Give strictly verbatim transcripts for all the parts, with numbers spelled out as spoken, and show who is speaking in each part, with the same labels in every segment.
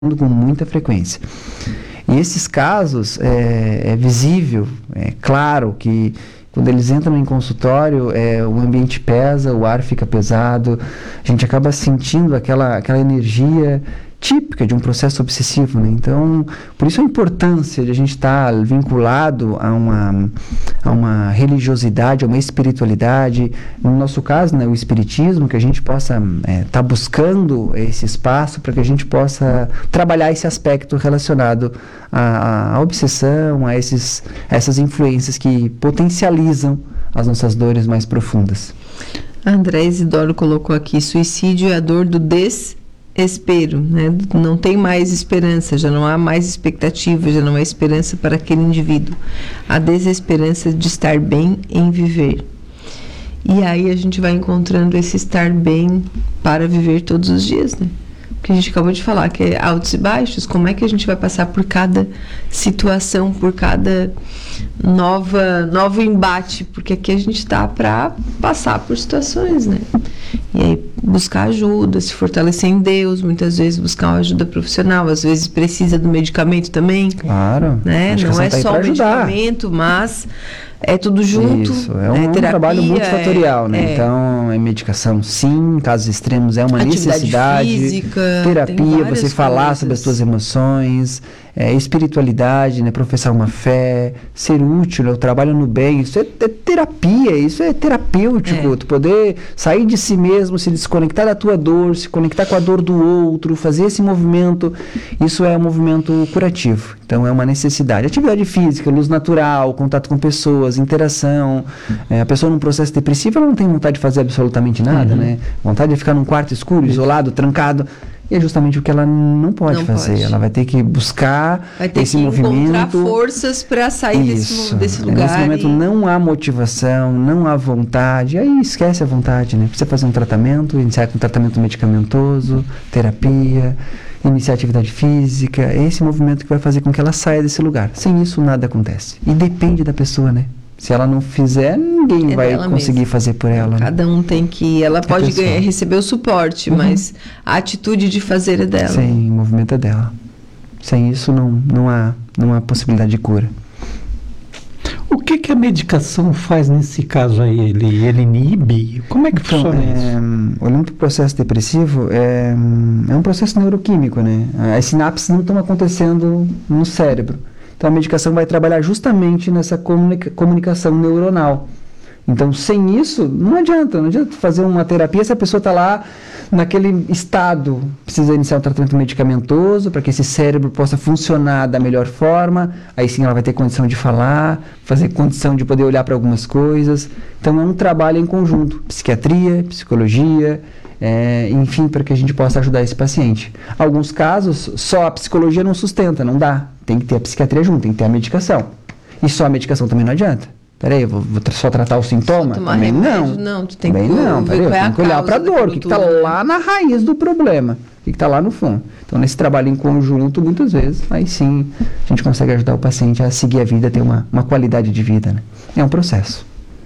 Speaker 1: com muita frequência. E esses casos, é, é visível, é claro que quando eles entram em consultório, é, o ambiente pesa, o ar fica pesado, a gente acaba sentindo aquela, aquela energia típica de um processo obsessivo, né? Então, por isso a importância de a gente estar vinculado a uma, a uma religiosidade, a uma espiritualidade, no nosso caso, né, o espiritismo, que a gente possa estar é, tá buscando esse espaço para que a gente possa trabalhar esse aspecto relacionado à, à obsessão, a, esses, a essas influências que potencializam as nossas dores mais profundas.
Speaker 2: André Isidoro colocou aqui: suicídio é a dor do des espero, né? Não tem mais esperança, já não há mais expectativa, já não há esperança para aquele indivíduo. A desesperança de estar bem em viver. E aí a gente vai encontrando esse estar bem para viver todos os dias, né? Porque a gente acabou de falar que é altos e baixos. Como é que a gente vai passar por cada situação, por cada nova, novo embate? Porque aqui a gente está para passar por situações, né? E aí buscar ajuda, se fortalecer em Deus, muitas vezes buscar uma ajuda profissional, às vezes precisa do medicamento também.
Speaker 1: Claro.
Speaker 2: Né? Não é
Speaker 1: tá
Speaker 2: só o medicamento, mas é tudo junto.
Speaker 1: Isso, é um,
Speaker 2: é terapia,
Speaker 1: trabalho multifatorial,
Speaker 2: é,
Speaker 1: né? É. Então, é medicação sim, em casos extremos é uma
Speaker 2: atividade
Speaker 1: necessidade.
Speaker 2: física,
Speaker 1: terapia, você falar
Speaker 2: coisas.
Speaker 1: sobre as suas emoções, é, espiritualidade, né? Professar uma fé, ser útil, né? O trabalho no bem, isso é, é terapia, isso é terapêutico. É. Tu poder sair de si mesmo, se desconectar da tua dor, se conectar com a dor do outro, fazer esse movimento, isso é um movimento curativo. Então, é uma necessidade. Atividade física, luz natural, contato com pessoas, interação. É, a pessoa num processo depressivo, ela não tem vontade de fazer absolutamente nada, uhum. né? Vontade de ficar num quarto escuro, isolado, trancado. E é justamente o que ela não pode não fazer. Pode. Ela vai ter que buscar
Speaker 2: vai ter
Speaker 1: esse
Speaker 2: que
Speaker 1: movimento.
Speaker 2: encontrar forças para sair desse, desse lugar.
Speaker 1: Nesse momento
Speaker 2: e...
Speaker 1: não há motivação, não há vontade. Aí esquece a vontade, né? Precisa fazer um tratamento, iniciar com um tratamento medicamentoso, terapia, iniciar atividade física. É esse movimento que vai fazer com que ela saia desse lugar. Sem isso, nada acontece. E depende da pessoa, né? Se ela não fizer, ninguém é vai conseguir mesma. fazer por ela.
Speaker 2: Cada um tem que... Ela pode ganhar, receber o suporte, uhum. mas a atitude de fazer é dela.
Speaker 1: Sim, o movimento é dela. Sem isso, não, não, há, não há possibilidade de cura.
Speaker 3: O que, que a medicação faz nesse caso aí? Ele, ele inibe? Como é que
Speaker 1: então,
Speaker 3: funciona
Speaker 1: é,
Speaker 3: isso?
Speaker 1: Olhando para o processo depressivo, é, é um processo neuroquímico, né? As sinapses não estão acontecendo no cérebro. Então, a medicação vai trabalhar justamente nessa comunica- comunicação neuronal. Então, sem isso, não adianta. Não adianta fazer uma terapia se a pessoa está lá naquele estado. Precisa iniciar um tratamento medicamentoso para que esse cérebro possa funcionar da melhor forma. Aí sim ela vai ter condição de falar, fazer condição de poder olhar para algumas coisas. Então, é um trabalho em conjunto. Psiquiatria, psicologia... É, enfim, para que a gente possa ajudar esse paciente. Alguns casos, só a psicologia não sustenta, não dá. Tem que ter a psiquiatria junto, tem que ter a medicação. E só a medicação também não adianta. Peraí, eu vou, vou só tratar o sintoma? Também
Speaker 2: remédio,
Speaker 1: não.
Speaker 2: Não, tu tem
Speaker 1: também
Speaker 2: que
Speaker 1: não, peraí, eu
Speaker 2: é
Speaker 1: tenho que olhar para a dor, o que está lá na raiz do problema, o que está lá no fundo. Então, nesse trabalho em conjunto, muitas vezes, aí sim, a gente consegue ajudar o paciente a seguir a vida, ter uma, uma qualidade de vida, né? É um processo.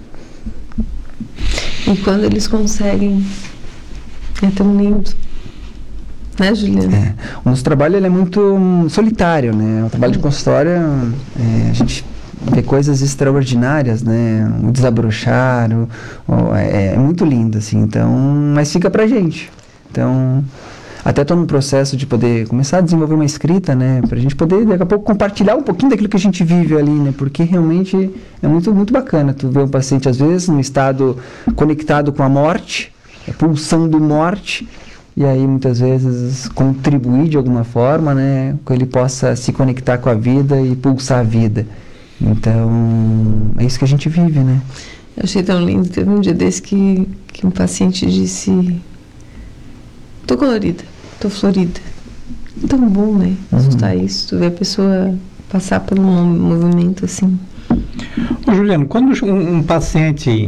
Speaker 2: E quando eles conseguem... É tão lindo, né, Juliana?
Speaker 1: É. O nosso trabalho ele é muito um, solitário, né? O trabalho de consultório, é, a gente vê coisas extraordinárias, né? O desabrochar, o, o, é, é muito lindo, assim. Então, mas fica pra gente. Então, até estou num processo de poder começar a desenvolver uma escrita, né? Pra gente poder, daqui a pouco, compartilhar um pouquinho daquilo que a gente vive ali, né? Porque realmente é muito, muito bacana tu ver um paciente, às vezes, num estado conectado com a morte, é pulsando morte, e aí muitas vezes contribuir de alguma forma, né, que ele possa se conectar com a vida e pulsar a vida. Então, é isso que a gente vive, né?
Speaker 2: Eu achei tão lindo, teve um dia desse que, que um paciente disse: tô colorida, tô florida. Tão bom, né? Escutar uhum. isso, tu vê a pessoa passar por um movimento assim.
Speaker 3: Ô, Juliano, quando um, um paciente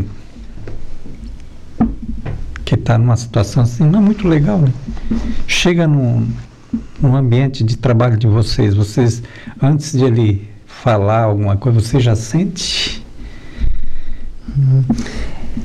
Speaker 3: que está numa situação assim, não é muito legal, né? Chega num, num ambiente de trabalho de vocês, vocês, antes de ele falar alguma coisa, você já sente?
Speaker 1: Hum,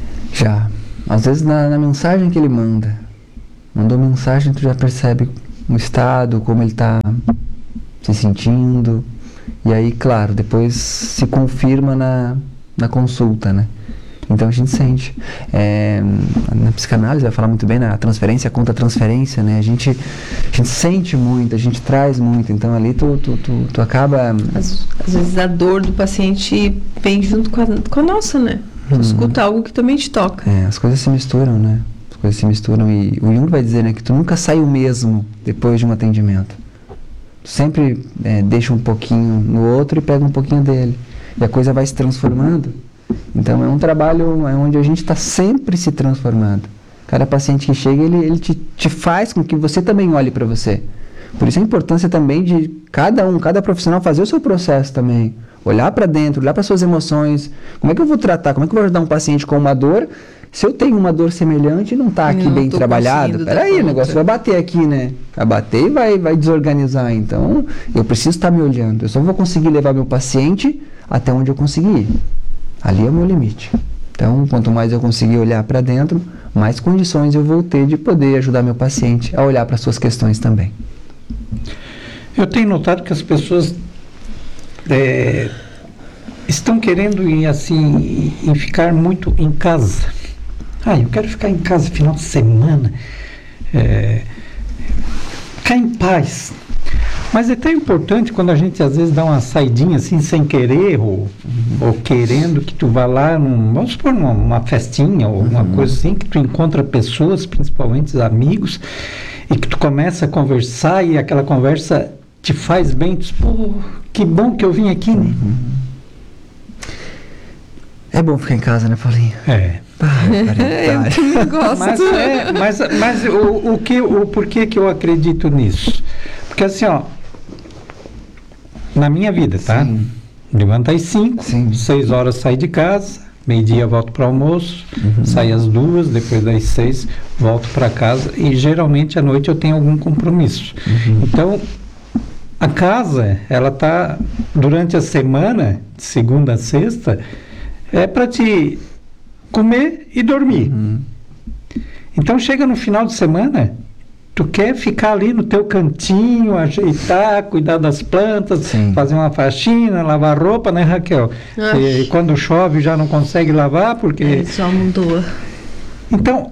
Speaker 1: já. Às vezes na, na mensagem que ele manda, mandou mensagem, tu já percebe o estado, como ele está se sentindo. E aí, claro, depois se confirma na, na consulta, né? Então a gente sente. É, na psicanálise vai falar muito bem na transferência contra transferência, né? A gente, a gente sente muito, a gente traz muito. Então ali tu, tu, tu, tu acaba...
Speaker 2: Às, às vezes a dor do paciente vem junto com a, com a nossa, né? Tu hum. escuta algo que também te toca.
Speaker 1: É, as coisas se misturam, né? As coisas se misturam e o Jung vai dizer, né, que tu nunca sai o mesmo depois de um atendimento. Tu sempre é, deixa um pouquinho no outro e pega um pouquinho dele. E a coisa vai se transformando. Então é um trabalho onde a gente está sempre se transformando. Cada paciente que chega, ele, ele te, te faz com que você também olhe para você. Por isso a importância também de cada um, cada profissional fazer o seu processo também. Olhar para dentro, olhar para suas emoções. Como é que eu vou tratar? Como é que eu vou ajudar um paciente com uma dor? Se eu tenho uma dor semelhante e não está aqui bem trabalhado, peraí, o negócio vai bater aqui, né? Vai bater e vai, vai desorganizar. Então, eu preciso estar me olhando. Eu só vou conseguir levar meu paciente até onde eu conseguir. Ali é o meu limite. Então, quanto mais eu conseguir olhar para dentro, mais condições eu vou ter de poder ajudar meu paciente a olhar para suas questões também.
Speaker 3: Eu tenho notado que as pessoas é, estão querendo ir assim, em ficar muito em casa. Ah, eu quero ficar em casa final de semana, é, ficar em paz. Mas é tão importante quando a gente às vezes dá uma saidinha assim sem querer ou, ou querendo que tu vá lá, num, vamos supor numa uma festinha ou uma uhum. coisa assim, que tu encontra pessoas, principalmente amigos, e que tu começa a conversar e aquela conversa te faz bem, tu diz, pô, que bom que eu vim aqui, né?
Speaker 1: Uhum. É bom ficar em casa, né, Paulinho?
Speaker 3: É.
Speaker 1: Ah,
Speaker 2: eu também gosto.
Speaker 3: Mas, é, mas, mas o, o, que, o porquê que eu acredito nisso? Porque assim, ó, na minha vida, tá?
Speaker 1: Sim.
Speaker 3: Levanta às cinco,
Speaker 1: Sim.
Speaker 3: seis horas saio de casa, meio-dia volto para o almoço,
Speaker 1: uhum.
Speaker 3: saio às duas, depois das seis volto para casa e geralmente à noite eu tenho algum compromisso.
Speaker 1: Uhum.
Speaker 3: Então, a casa, ela tá durante a semana, de segunda a sexta, é para te comer e dormir.
Speaker 1: Uhum.
Speaker 3: Então chega no final de semana, tu quer ficar ali no teu cantinho, ajeitar, cuidar das plantas,
Speaker 1: Sim.
Speaker 3: fazer uma faxina, lavar roupa, né, Raquel? E quando chove já não consegue lavar porque...
Speaker 2: É, só mudou.
Speaker 3: Então,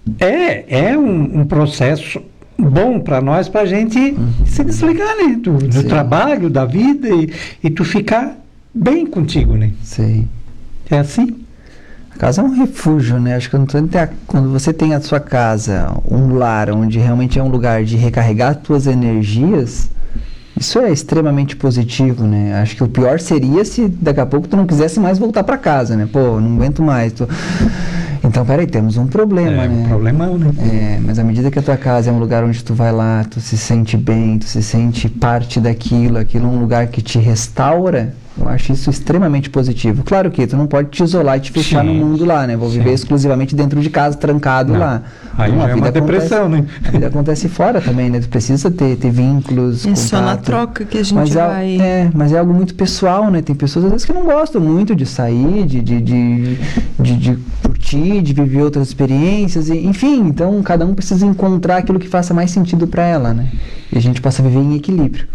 Speaker 3: é, é um, um processo bom para nós, para a gente uhum. se desligar, né, do, do trabalho, da vida e, e tu ficar bem contigo, né?
Speaker 1: Sim.
Speaker 3: É assim?
Speaker 1: A casa é um refúgio, né? Acho que quando você tem a sua casa, um lar, onde realmente é um lugar de recarregar suas energias, isso é extremamente positivo, né? Acho que o pior seria se daqui a pouco tu não quisesse mais voltar para casa, né? Pô, não aguento mais. Tô... Então, peraí, temos um problema,
Speaker 3: é,
Speaker 1: né?
Speaker 3: É um problemão, né?
Speaker 1: É, mas à medida que a tua casa é um lugar onde tu vai lá, tu se sente bem, tu se sente parte daquilo, aquilo é um lugar que te restaura, eu acho isso extremamente positivo. Claro que tu não pode te isolar e te fechar Sim. no mundo lá, né? Vou viver Sim. exclusivamente dentro de casa, trancado não. lá.
Speaker 3: Aí
Speaker 1: não,
Speaker 3: já é uma depressão,
Speaker 1: acontece,
Speaker 3: né?
Speaker 1: A vida acontece fora também, né? Tu precisa ter, ter vínculos,
Speaker 2: É
Speaker 1: contato.
Speaker 2: só na troca que a gente
Speaker 1: mas
Speaker 2: vai...
Speaker 1: É, é, mas é algo muito pessoal, né? Tem pessoas às vezes que não gostam muito de sair, de, de, de, de, de curtir, de viver outras experiências, e, enfim, então cada um precisa encontrar aquilo que faça mais sentido para ela, né? E a gente possa viver em equilíbrio.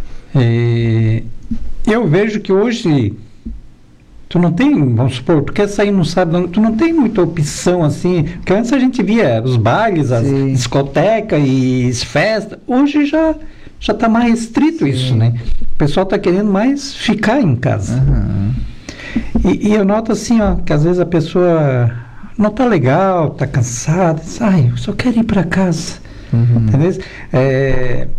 Speaker 3: É, eu vejo que hoje tu não tem, vamos supor, tu quer sair no sábado, tu não tem muita opção assim, porque antes a gente via os bailes, as Sim. discotecas e as festas, hoje já já está mais restrito Sim. isso, né? O pessoal está querendo mais ficar em casa.
Speaker 1: Uhum.
Speaker 3: E, e eu noto assim, ó, que às vezes a pessoa não tá legal, tá cansada, diz, ai, eu só quero ir para casa. Uhum. Entendeu? É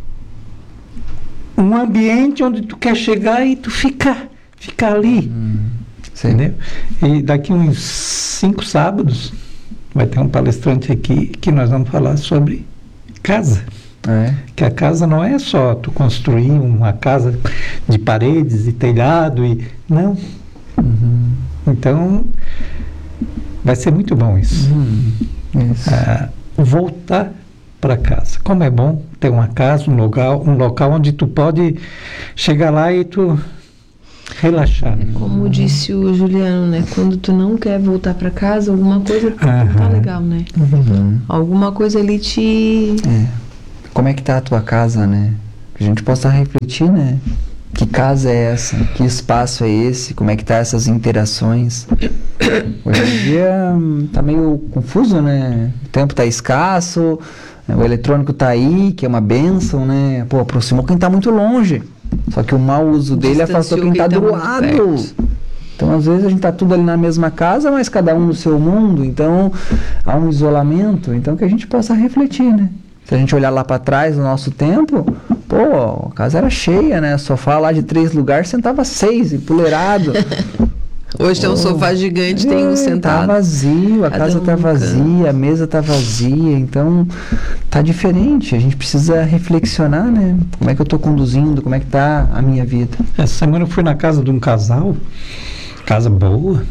Speaker 3: um ambiente onde tu quer chegar e tu ficar, ficar ali.
Speaker 1: Uhum.
Speaker 3: Entendeu? E daqui uns cinco sábados vai ter um palestrante aqui que nós vamos falar sobre casa.
Speaker 1: É.
Speaker 3: Que a casa não é só tu construir uma casa de paredes e telhado e não.
Speaker 1: Uhum.
Speaker 3: Então vai ser muito bom isso.
Speaker 1: Uhum. Isso.
Speaker 3: Ah, voltar para casa. Como é bom ter uma casa, um local, um local onde tu pode chegar lá e tu relaxar. Né?
Speaker 2: Como disse o Juliano, né? Quando tu não quer voltar para casa, alguma coisa não tá legal, né?
Speaker 1: Uhum.
Speaker 2: Alguma coisa ali te...
Speaker 1: É. como é que tá a tua casa, né? Que a gente possa refletir, né? Que casa é essa? Que espaço é esse? Como é que tá essas interações? Hoje em dia hum, tá meio confuso, né? O tempo tá escasso, o eletrônico tá aí, que é uma bênção, né? Pô, aproximou quem tá muito longe. Só que o mau uso dele afastou quem tá do lado. Então, às vezes, a gente tá tudo ali na mesma casa, mas cada um no seu mundo. Então, há um isolamento. Então, que a gente possa refletir, né? Se a gente olhar lá para trás no nosso tempo, pô, a casa era cheia, né? Sofá lá de três lugares, sentava seis, empoleirado.
Speaker 2: Hoje tem um sofá gigante, tem um sentado.
Speaker 1: Tá vazio, a
Speaker 2: Cada
Speaker 1: casa
Speaker 2: um
Speaker 1: tá
Speaker 2: no
Speaker 1: vazia,
Speaker 2: canto.
Speaker 1: a mesa tá vazia, então tá diferente. A gente precisa reflexionar, né? Como é que eu tô conduzindo, como é que tá a minha vida.
Speaker 3: Essa semana eu fui na casa de um casal, casa boa.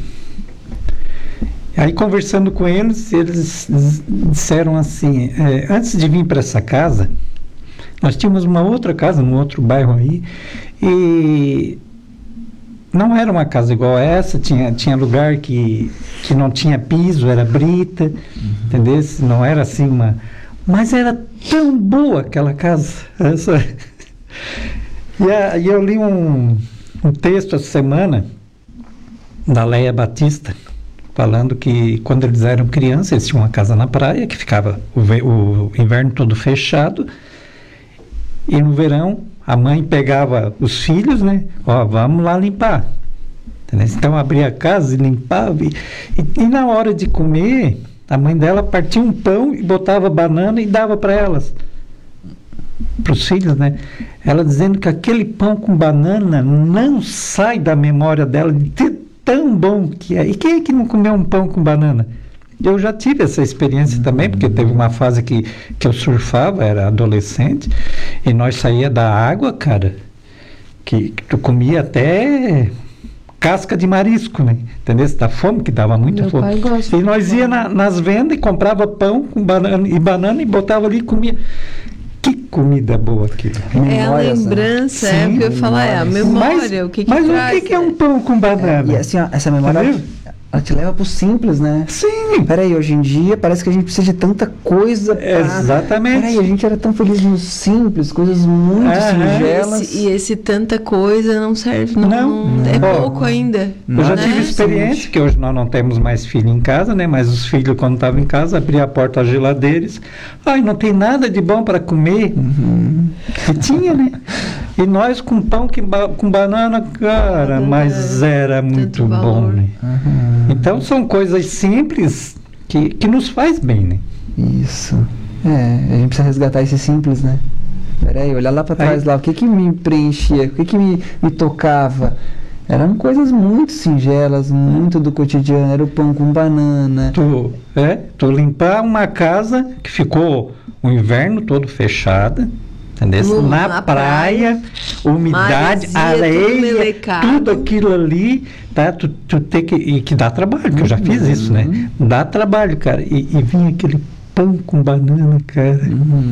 Speaker 3: Aí conversando com eles, eles disseram assim, é, antes de vir para essa casa, nós tínhamos uma outra casa, num outro bairro aí, e não era uma casa igual a essa, tinha, tinha lugar que, que não tinha piso, era brita, uhum. Entendeu? Não era assim uma... Mas era tão boa aquela casa. Essa... E, a, e eu li um, um texto essa semana da Leia Batista, falando que quando eles eram crianças, eles tinham uma casa na praia, que ficava o, ve- o inverno todo fechado, e no verão a mãe pegava os filhos, né? Ó, vamos lá limpar. Entendeu? Então abria a casa e limpava, e, e, e na hora de comer, a mãe dela partia um pão e botava banana e dava para elas, para os filhos, né? Ela dizendo que aquele pão com banana não sai da memória dela de ter tão bom que é. E quem é que não comeu um pão com banana? Eu já tive essa experiência também, porque teve uma fase que, que eu surfava, era adolescente, e nós saía da água, cara, que, que tu comia até casca de marisco, né? Entendeu? Da fome, que dava muita
Speaker 2: Meu
Speaker 3: fome.
Speaker 2: pai gosta
Speaker 3: E
Speaker 2: de
Speaker 3: nós
Speaker 2: pão.
Speaker 3: ia na, nas vendas e comprava pão com banana e banana e botava ali e comia. Que comida boa aquilo.
Speaker 2: É a
Speaker 1: Memórias, né?
Speaker 2: lembrança, é o
Speaker 3: Sim,
Speaker 2: que eu ia falar, é a
Speaker 1: memórias.
Speaker 2: memória, o que que
Speaker 3: mas
Speaker 2: traz,
Speaker 3: o que, que é
Speaker 2: né?
Speaker 3: um pão com banana?
Speaker 1: E assim, ó, essa memória, ela,
Speaker 3: Entendeu?
Speaker 1: ela te leva pro simples, né?
Speaker 3: Sim.
Speaker 1: Peraí, hoje em dia parece que a gente precisa de tanta coisa pra...
Speaker 3: Exatamente.
Speaker 1: Peraí, a gente era tão feliz no simples, coisas muito
Speaker 3: Aham.
Speaker 1: singelas.
Speaker 2: Esse- e esse tanta coisa não serve, não,
Speaker 3: Não.
Speaker 2: não- é
Speaker 3: Ó,
Speaker 2: pouco ainda.
Speaker 3: Eu já
Speaker 2: né?
Speaker 3: tive experiência, que hoje nós não temos mais filho em casa, né? Mas os filhos, quando estavam em casa, abria a porta da geladeira e disse, ai, não tem nada de bom para comer.
Speaker 1: Uhum.
Speaker 3: E tinha, né? E nós com pão que ba- com banana, cara,
Speaker 2: Tanto-
Speaker 3: mas era muito bom,
Speaker 2: valor.
Speaker 3: né?
Speaker 1: Uhum.
Speaker 3: Então são coisas simples que, que nos faz bem, né?
Speaker 1: Isso. É, a gente precisa resgatar esse simples, né? Peraí, olhar lá pra trás,
Speaker 3: Aí-
Speaker 1: lá, o que que me preenchia, o que que me, me tocava? Eram coisas muito singelas, muito do cotidiano, era o pão com banana.
Speaker 3: Tu, é, tu limpar uma casa que ficou o inverno todo fechada, entendeu?
Speaker 2: No-
Speaker 3: na,
Speaker 2: na
Speaker 3: praia, umidade,
Speaker 2: maresia, tudo
Speaker 3: areia,
Speaker 2: melecado.
Speaker 3: tudo aquilo ali, tá? Tu, tu tem que, e que dá trabalho, que eu já fiz isso, né? Dá trabalho, cara. E, e vinha aquele pão com banana, cara.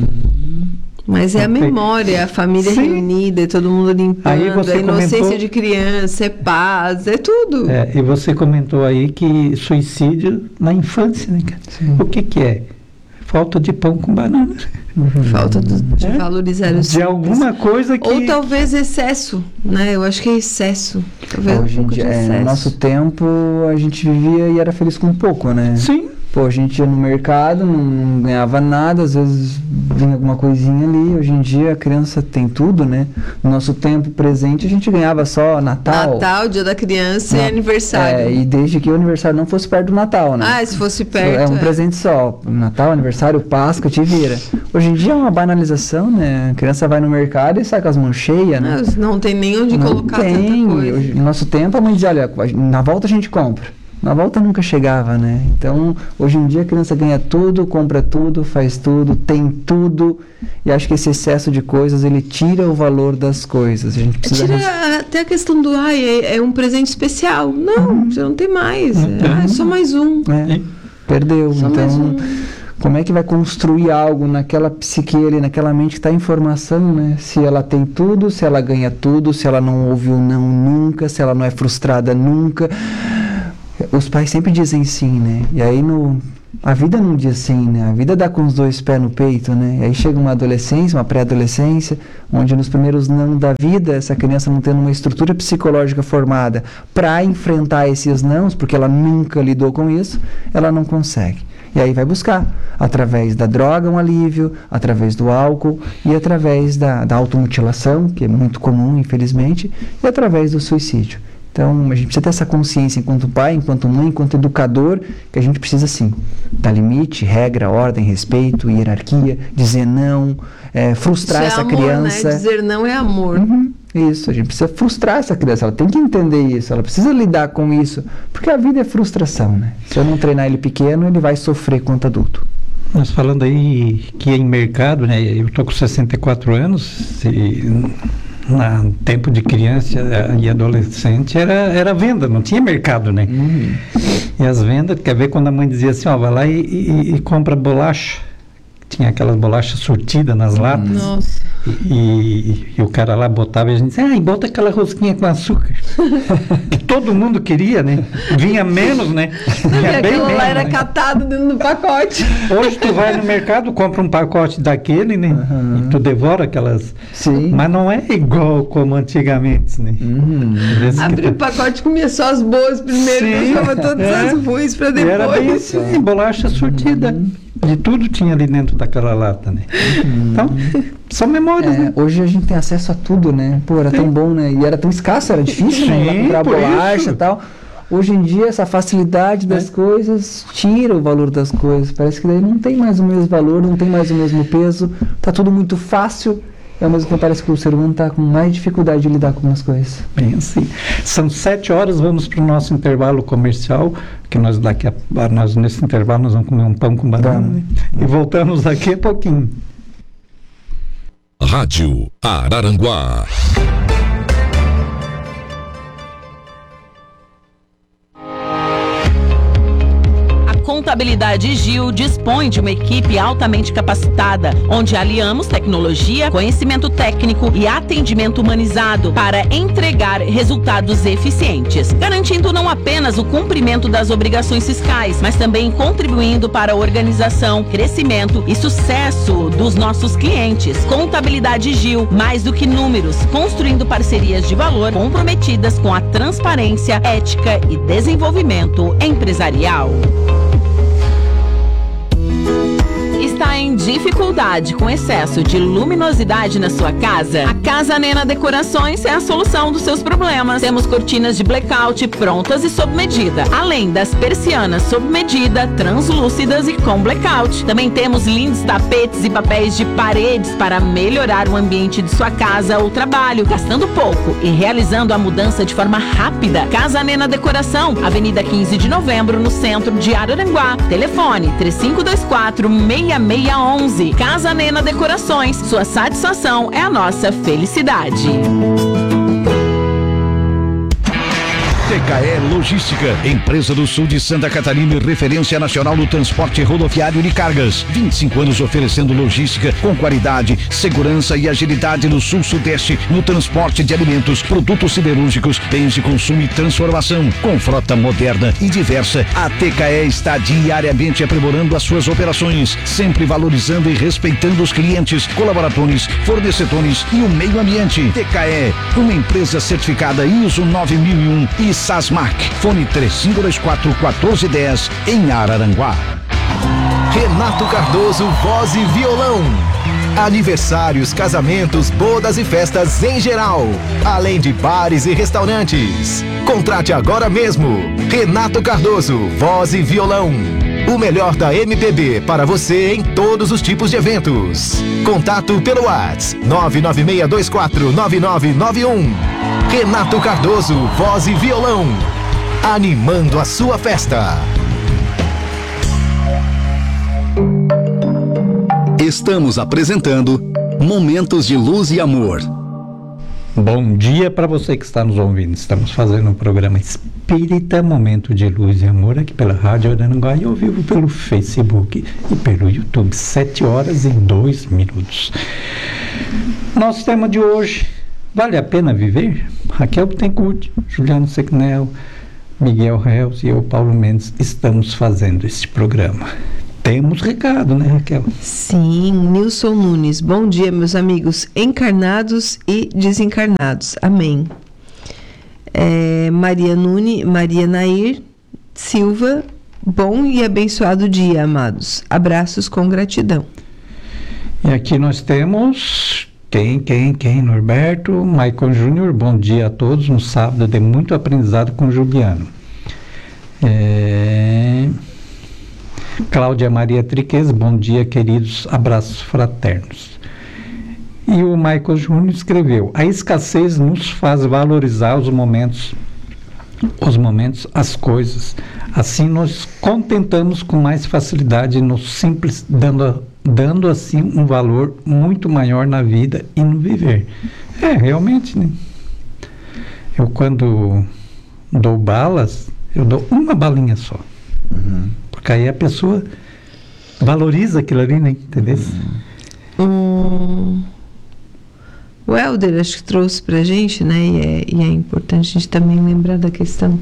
Speaker 2: Mas é a
Speaker 3: Ok.
Speaker 2: memória, a família
Speaker 3: Sim.
Speaker 2: reunida, é todo mundo limpando,
Speaker 3: Aí você
Speaker 2: a inocência
Speaker 3: comentou-
Speaker 2: de criança, é paz, é tudo.
Speaker 3: É, e você comentou aí que suicídio na infância, né, cara? O que que é? Falta de pão com banana.
Speaker 2: Falta do- de
Speaker 3: É?
Speaker 2: valorizar os
Speaker 3: De
Speaker 2: simples.
Speaker 3: alguma coisa que...
Speaker 2: Ou talvez excesso, né? Eu acho que é excesso. Talvez
Speaker 1: Hoje
Speaker 2: um
Speaker 1: em
Speaker 2: pouco de
Speaker 1: dia, é,
Speaker 2: excesso.
Speaker 1: no nosso tempo, a gente vivia e era feliz com pouco, né?
Speaker 3: Sim.
Speaker 1: Pô, a gente ia no mercado, não, não ganhava nada, às vezes vinha alguma coisinha ali. Hoje em dia a criança tem tudo, né? No nosso tempo presente a gente ganhava só Natal.
Speaker 2: Natal, Dia da Criança
Speaker 1: Na-
Speaker 2: e aniversário.
Speaker 1: É, e desde que o aniversário não fosse perto do Natal, né?
Speaker 2: Ah, se fosse perto.
Speaker 1: É um presente só. Natal, aniversário, Páscoa, te vira. Hoje em dia é uma banalização, né? A criança vai no mercado e sai com as mãos cheias, né?
Speaker 2: Não, não tem nem onde
Speaker 1: Não
Speaker 2: colocar
Speaker 1: tem.
Speaker 2: tanta coisa.
Speaker 1: Hoje, no nosso tempo a mãe dizia, olha, na volta a gente compra. Na volta nunca chegava, né? Então, hoje em dia a criança ganha tudo, compra tudo, faz tudo, tem tudo. E acho que esse excesso de coisas, ele tira o valor das coisas. A gente precisa...
Speaker 2: Tira
Speaker 1: res-
Speaker 2: até a questão do, ai, é, é um presente especial. Não, você não tem mais.
Speaker 3: Não tem.
Speaker 2: Ah, é só mais um.
Speaker 1: É, perdeu.
Speaker 2: Só mais
Speaker 1: Então,
Speaker 2: um.
Speaker 1: como é que vai construir algo naquela psique ali, naquela mente que está em formação, né? Se ela tem tudo, se ela ganha tudo, se ela não ouve o não nunca, se ela não é frustrada nunca. Os pais sempre dizem sim, né? E aí no, a vida não diz sim, né? A vida dá com os dois pés no peito, né? E aí chega uma adolescência, uma pré-adolescência, onde nos primeiros não da vida, essa criança não tendo uma estrutura psicológica formada para enfrentar esses nãos, porque ela nunca lidou com isso, ela não consegue. E aí vai buscar, através da droga, um alívio, através do álcool e através da, da automutilação, que é muito comum, infelizmente, e através do suicídio. Então, a gente precisa ter essa consciência enquanto pai, enquanto mãe, enquanto educador, que a gente precisa, sim, dar limite, regra, ordem, respeito, hierarquia, dizer não, é, frustrar
Speaker 2: isso
Speaker 1: essa
Speaker 2: é amor,
Speaker 1: criança.
Speaker 2: Né? Dizer não é amor.
Speaker 1: Uhum, isso, a gente precisa frustrar essa criança, ela tem que entender isso, ela precisa lidar com isso, porque a vida é frustração, né? Se eu não treinar ele pequeno, ele vai sofrer quanto adulto.
Speaker 3: Nós falando aí que em mercado, né? Eu tô com sessenta e quatro anos, e no tempo de criança e adolescente era, era venda, não tinha mercado, né?
Speaker 1: Uhum.
Speaker 3: E as vendas, quer ver quando a mãe dizia assim, ó, vai lá e, e, e compra bolacha. Tinha aquelas bolachas sortidas nas latas.
Speaker 2: Nossa.
Speaker 3: E, e, e o cara lá botava e a gente dizia, ah, e bota aquela rosquinha com açúcar. Que todo mundo queria, né? Vinha menos, né? Vinha
Speaker 2: e
Speaker 3: bem
Speaker 2: aquilo
Speaker 3: menos,
Speaker 2: lá era
Speaker 3: né?
Speaker 2: catado dentro do pacote.
Speaker 3: Hoje tu vai no mercado, compra um pacote daquele, né?
Speaker 1: Uhum.
Speaker 3: E tu devora aquelas...
Speaker 1: Sim.
Speaker 3: Mas não é igual como antigamente, né?
Speaker 1: Uhum.
Speaker 2: Abriu o pacote, comia só as boas primeiro,
Speaker 3: Sim,
Speaker 2: deixava todas
Speaker 3: é.
Speaker 2: as ruins para
Speaker 3: E
Speaker 2: depois.
Speaker 3: era bem assim, bolacha sortida. De tudo tinha ali dentro daquela lata, né?
Speaker 1: Uhum.
Speaker 3: Então, são memórias,
Speaker 1: É,
Speaker 3: né?
Speaker 1: hoje a gente tem acesso a tudo, né? Pô, era
Speaker 3: Sim.
Speaker 1: tão bom, né? E era tão escasso, era difícil, né? Ir lá
Speaker 3: Sim,
Speaker 1: comprar
Speaker 3: por
Speaker 1: bolacha
Speaker 3: isso.
Speaker 1: e tal. Hoje em dia, essa facilidade das
Speaker 3: É.
Speaker 1: coisas tira o valor das coisas. Parece que daí não tem mais o mesmo valor, não tem mais o mesmo peso. Tá tudo muito fácil. E ao mesmo tempo parece que o ser humano tá com mais dificuldade de lidar com as coisas.
Speaker 3: Bem assim. São sete horas, vamos para o nosso intervalo comercial, que nós daqui a, nós nesse intervalo nós vamos comer um pão com banana,
Speaker 1: Vamos.
Speaker 3: né? E voltamos daqui a pouquinho.
Speaker 4: Rádio Araranguá.
Speaker 5: Contabilidade Gil dispõe de uma equipe altamente capacitada, onde aliamos tecnologia, conhecimento técnico e atendimento humanizado para entregar resultados eficientes, garantindo não apenas o cumprimento das obrigações fiscais, mas também contribuindo para a organização, crescimento e sucesso dos nossos clientes. Contabilidade Gil, mais do que números, construindo parcerias de valor comprometidas com a transparência, ética e desenvolvimento empresarial. Está em dificuldade com excesso de luminosidade na sua casa? A Casa Nena Decorações é a solução dos seus problemas. Temos cortinas de blackout prontas e sob medida, além das persianas sob medida, translúcidas e com blackout. Também temos lindos tapetes e papéis de paredes para melhorar o ambiente de sua casa ou trabalho, gastando pouco e realizando a mudança de forma rápida. Casa Nena Decoração, Avenida quinze de Novembro, no centro de Araranguá. Telefone três cinco dois quatro, seis seis um um. Casa Nena Decorações, sua satisfação é a nossa felicidade.
Speaker 6: T K E Logística, empresa do sul de Santa Catarina e referência nacional no transporte rodoviário de cargas. vinte e cinco anos oferecendo logística com qualidade, segurança e agilidade no sul-sudeste, no transporte de alimentos, produtos siderúrgicos, bens de consumo e transformação. Com frota moderna e diversa, a T K E está diariamente aprimorando as suas operações, sempre valorizando e respeitando os clientes, colaboradores, fornecedores e o meio ambiente. T K E, uma empresa certificada I S O nove mil e um e SASMAC. Fone três cinco dois quatro, um quatro um zero em Araranguá.
Speaker 7: Renato Cardoso, voz e violão. Aniversários, casamentos, bodas e festas em geral. Além de bares e restaurantes. Contrate agora mesmo. Renato Cardoso, voz e violão. O melhor da M P B para você em todos os tipos de eventos. Contato pelo WhatsApp nove nove seis dois quatro nove nove nove um. Renato Cardoso, voz e violão. Animando a sua festa.
Speaker 8: Estamos apresentando Momentos de Luz e Amor.
Speaker 3: Bom dia para você que está nos ouvindo. Estamos fazendo um programa Espírita Momento de Luz e Amor aqui pela Rádio Araranguá e ao vivo pelo Facebook e pelo YouTube. Sete horas e dois minutos. Nosso tema de hoje: vale a pena viver? Raquel Bittencourt, Juliano Sequinel, Miguel Reus e eu, Paulo Mendes, estamos fazendo este programa. Temos recado, né, Raquel?
Speaker 2: Sim, Nilson Nunes. Bom dia, meus amigos encarnados e desencarnados. Amém. É, Maria Nune, Maria Nair Silva. Bom e abençoado dia, amados. Abraços com gratidão.
Speaker 3: E aqui nós temos... Quem, quem, quem? Norberto, Maicon Júnior, bom dia a todos. No sábado de muito aprendizado com Juliano. É... Cláudia Maria Triques, bom dia, queridos, abraços fraternos. E o Maicon Júnior escreveu: a escassez nos faz valorizar os momentos, os momentos, as coisas. Assim nos contentamos com mais facilidade no simples, dando, dando assim um valor muito maior na vida e no viver. É, realmente, né? Eu quando dou balas, eu dou uma balinha só. Uhum. Porque aí a pessoa valoriza aquilo ali, né? Entendeu?
Speaker 2: Hum, o Helder acho que trouxe pra gente, né? E é, e é importante a gente também lembrar da questão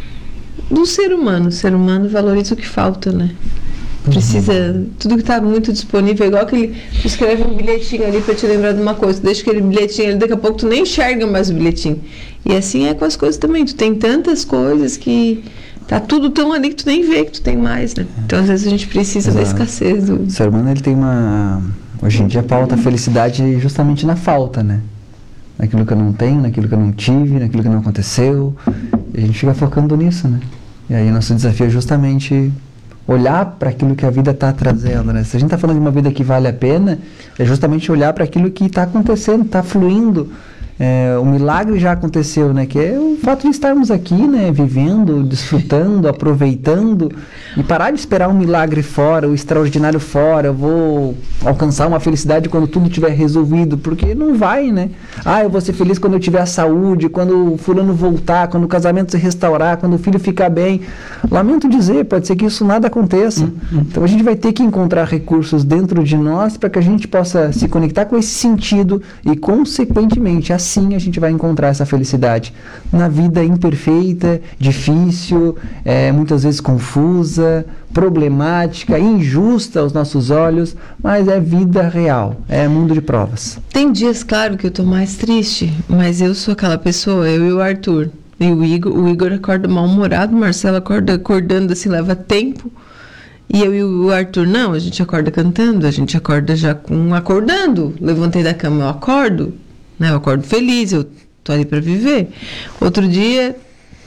Speaker 2: do ser humano. O ser humano valoriza o que falta, né? Precisa, uhum. Tudo que está muito disponível, igual que ele escreve um bilhetinho ali para te lembrar de uma coisa, deixa aquele bilhetinho ali, daqui a pouco tu nem enxerga mais o bilhetinho. E assim é com as coisas também, tu tem tantas coisas que tá tudo tão ali que tu nem vê que tu tem mais, né? Então às vezes a gente precisa Exato. da escassez. Do...
Speaker 1: O ser humano, ele tem uma... Hoje em dia pauta a felicidade justamente na falta, né? Naquilo que eu não tenho, naquilo que eu não tive, naquilo que não aconteceu. E a gente fica focando nisso, né? E aí nosso desafio é justamente olhar para aquilo que a vida está trazendo, né? Se a gente está falando de uma vida que vale a pena, é justamente olhar para aquilo que está acontecendo, está fluindo. É, o milagre já aconteceu, né? Que é o fato de estarmos aqui, né? Vivendo, desfrutando, aproveitando, e parar de esperar um milagre fora, o extraordinário fora. Eu vou alcançar uma felicidade quando tudo estiver resolvido, porque não vai, né? Ah, eu vou ser feliz quando eu tiver saúde, quando o fulano voltar, quando o casamento se restaurar, quando o filho ficar bem. Lamento dizer, pode ser que isso nada aconteça. Uhum. Então a gente vai ter que encontrar recursos dentro de nós para que a gente possa se conectar com esse sentido e, consequentemente, assim a gente vai encontrar essa felicidade na vida imperfeita, difícil, é, muitas vezes confusa, problemática, injusta aos nossos olhos, mas é vida real, é mundo de provas.
Speaker 2: Tem dias, claro, que eu tô mais triste, mas eu sou aquela pessoa, eu e o Arthur, e o Igor, o Igor acorda mal-humorado, o Marcelo acorda acordando assim, leva tempo. E eu e o Arthur, não, a gente acorda cantando, a gente acorda já com acordando, levantei da cama, eu acordo. Né, eu acordo feliz, eu tô ali para viver. Outro dia,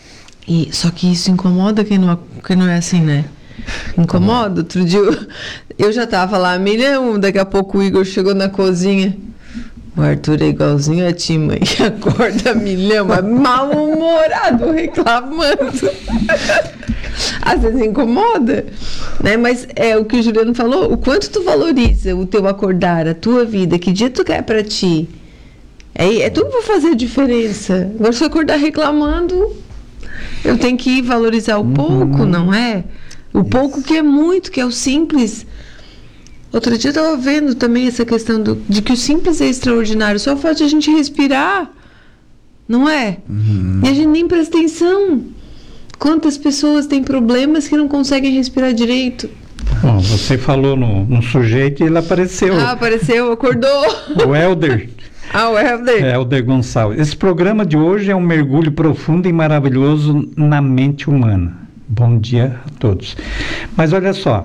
Speaker 2: e só que isso incomoda quem não, quem não é assim, né? Incomoda. Outro dia eu, eu já tava lá a milhão, daqui a pouco o Igor chegou na cozinha. O Arthur é igualzinho a ti, mãe, que acorda a milhão, mas mal-humorado, reclamando. Às vezes incomoda, né? Mas é o que o Juliano falou, o quanto tu valoriza o teu acordar, a tua vida, que dia tu quer para ti. É, é tudo para fazer diferença. Agora, se eu acordar reclamando, eu tenho que valorizar o pouco, não é? O Isso. pouco que é muito, que é o simples. Outro dia eu estava vendo também essa questão do, de que o simples é extraordinário. Só o fato de a gente respirar, não é? Uhum. E a gente nem presta atenção. Quantas pessoas têm problemas que não conseguem respirar direito?
Speaker 3: Bom, você falou no, no sujeito e ele apareceu.
Speaker 2: Ah, apareceu, acordou.
Speaker 3: O Helder.
Speaker 2: Ah, o Helder.
Speaker 3: Helder Gonçalves. Esse programa de hoje é um mergulho profundo e maravilhoso na mente humana. Bom dia a todos. Mas olha só,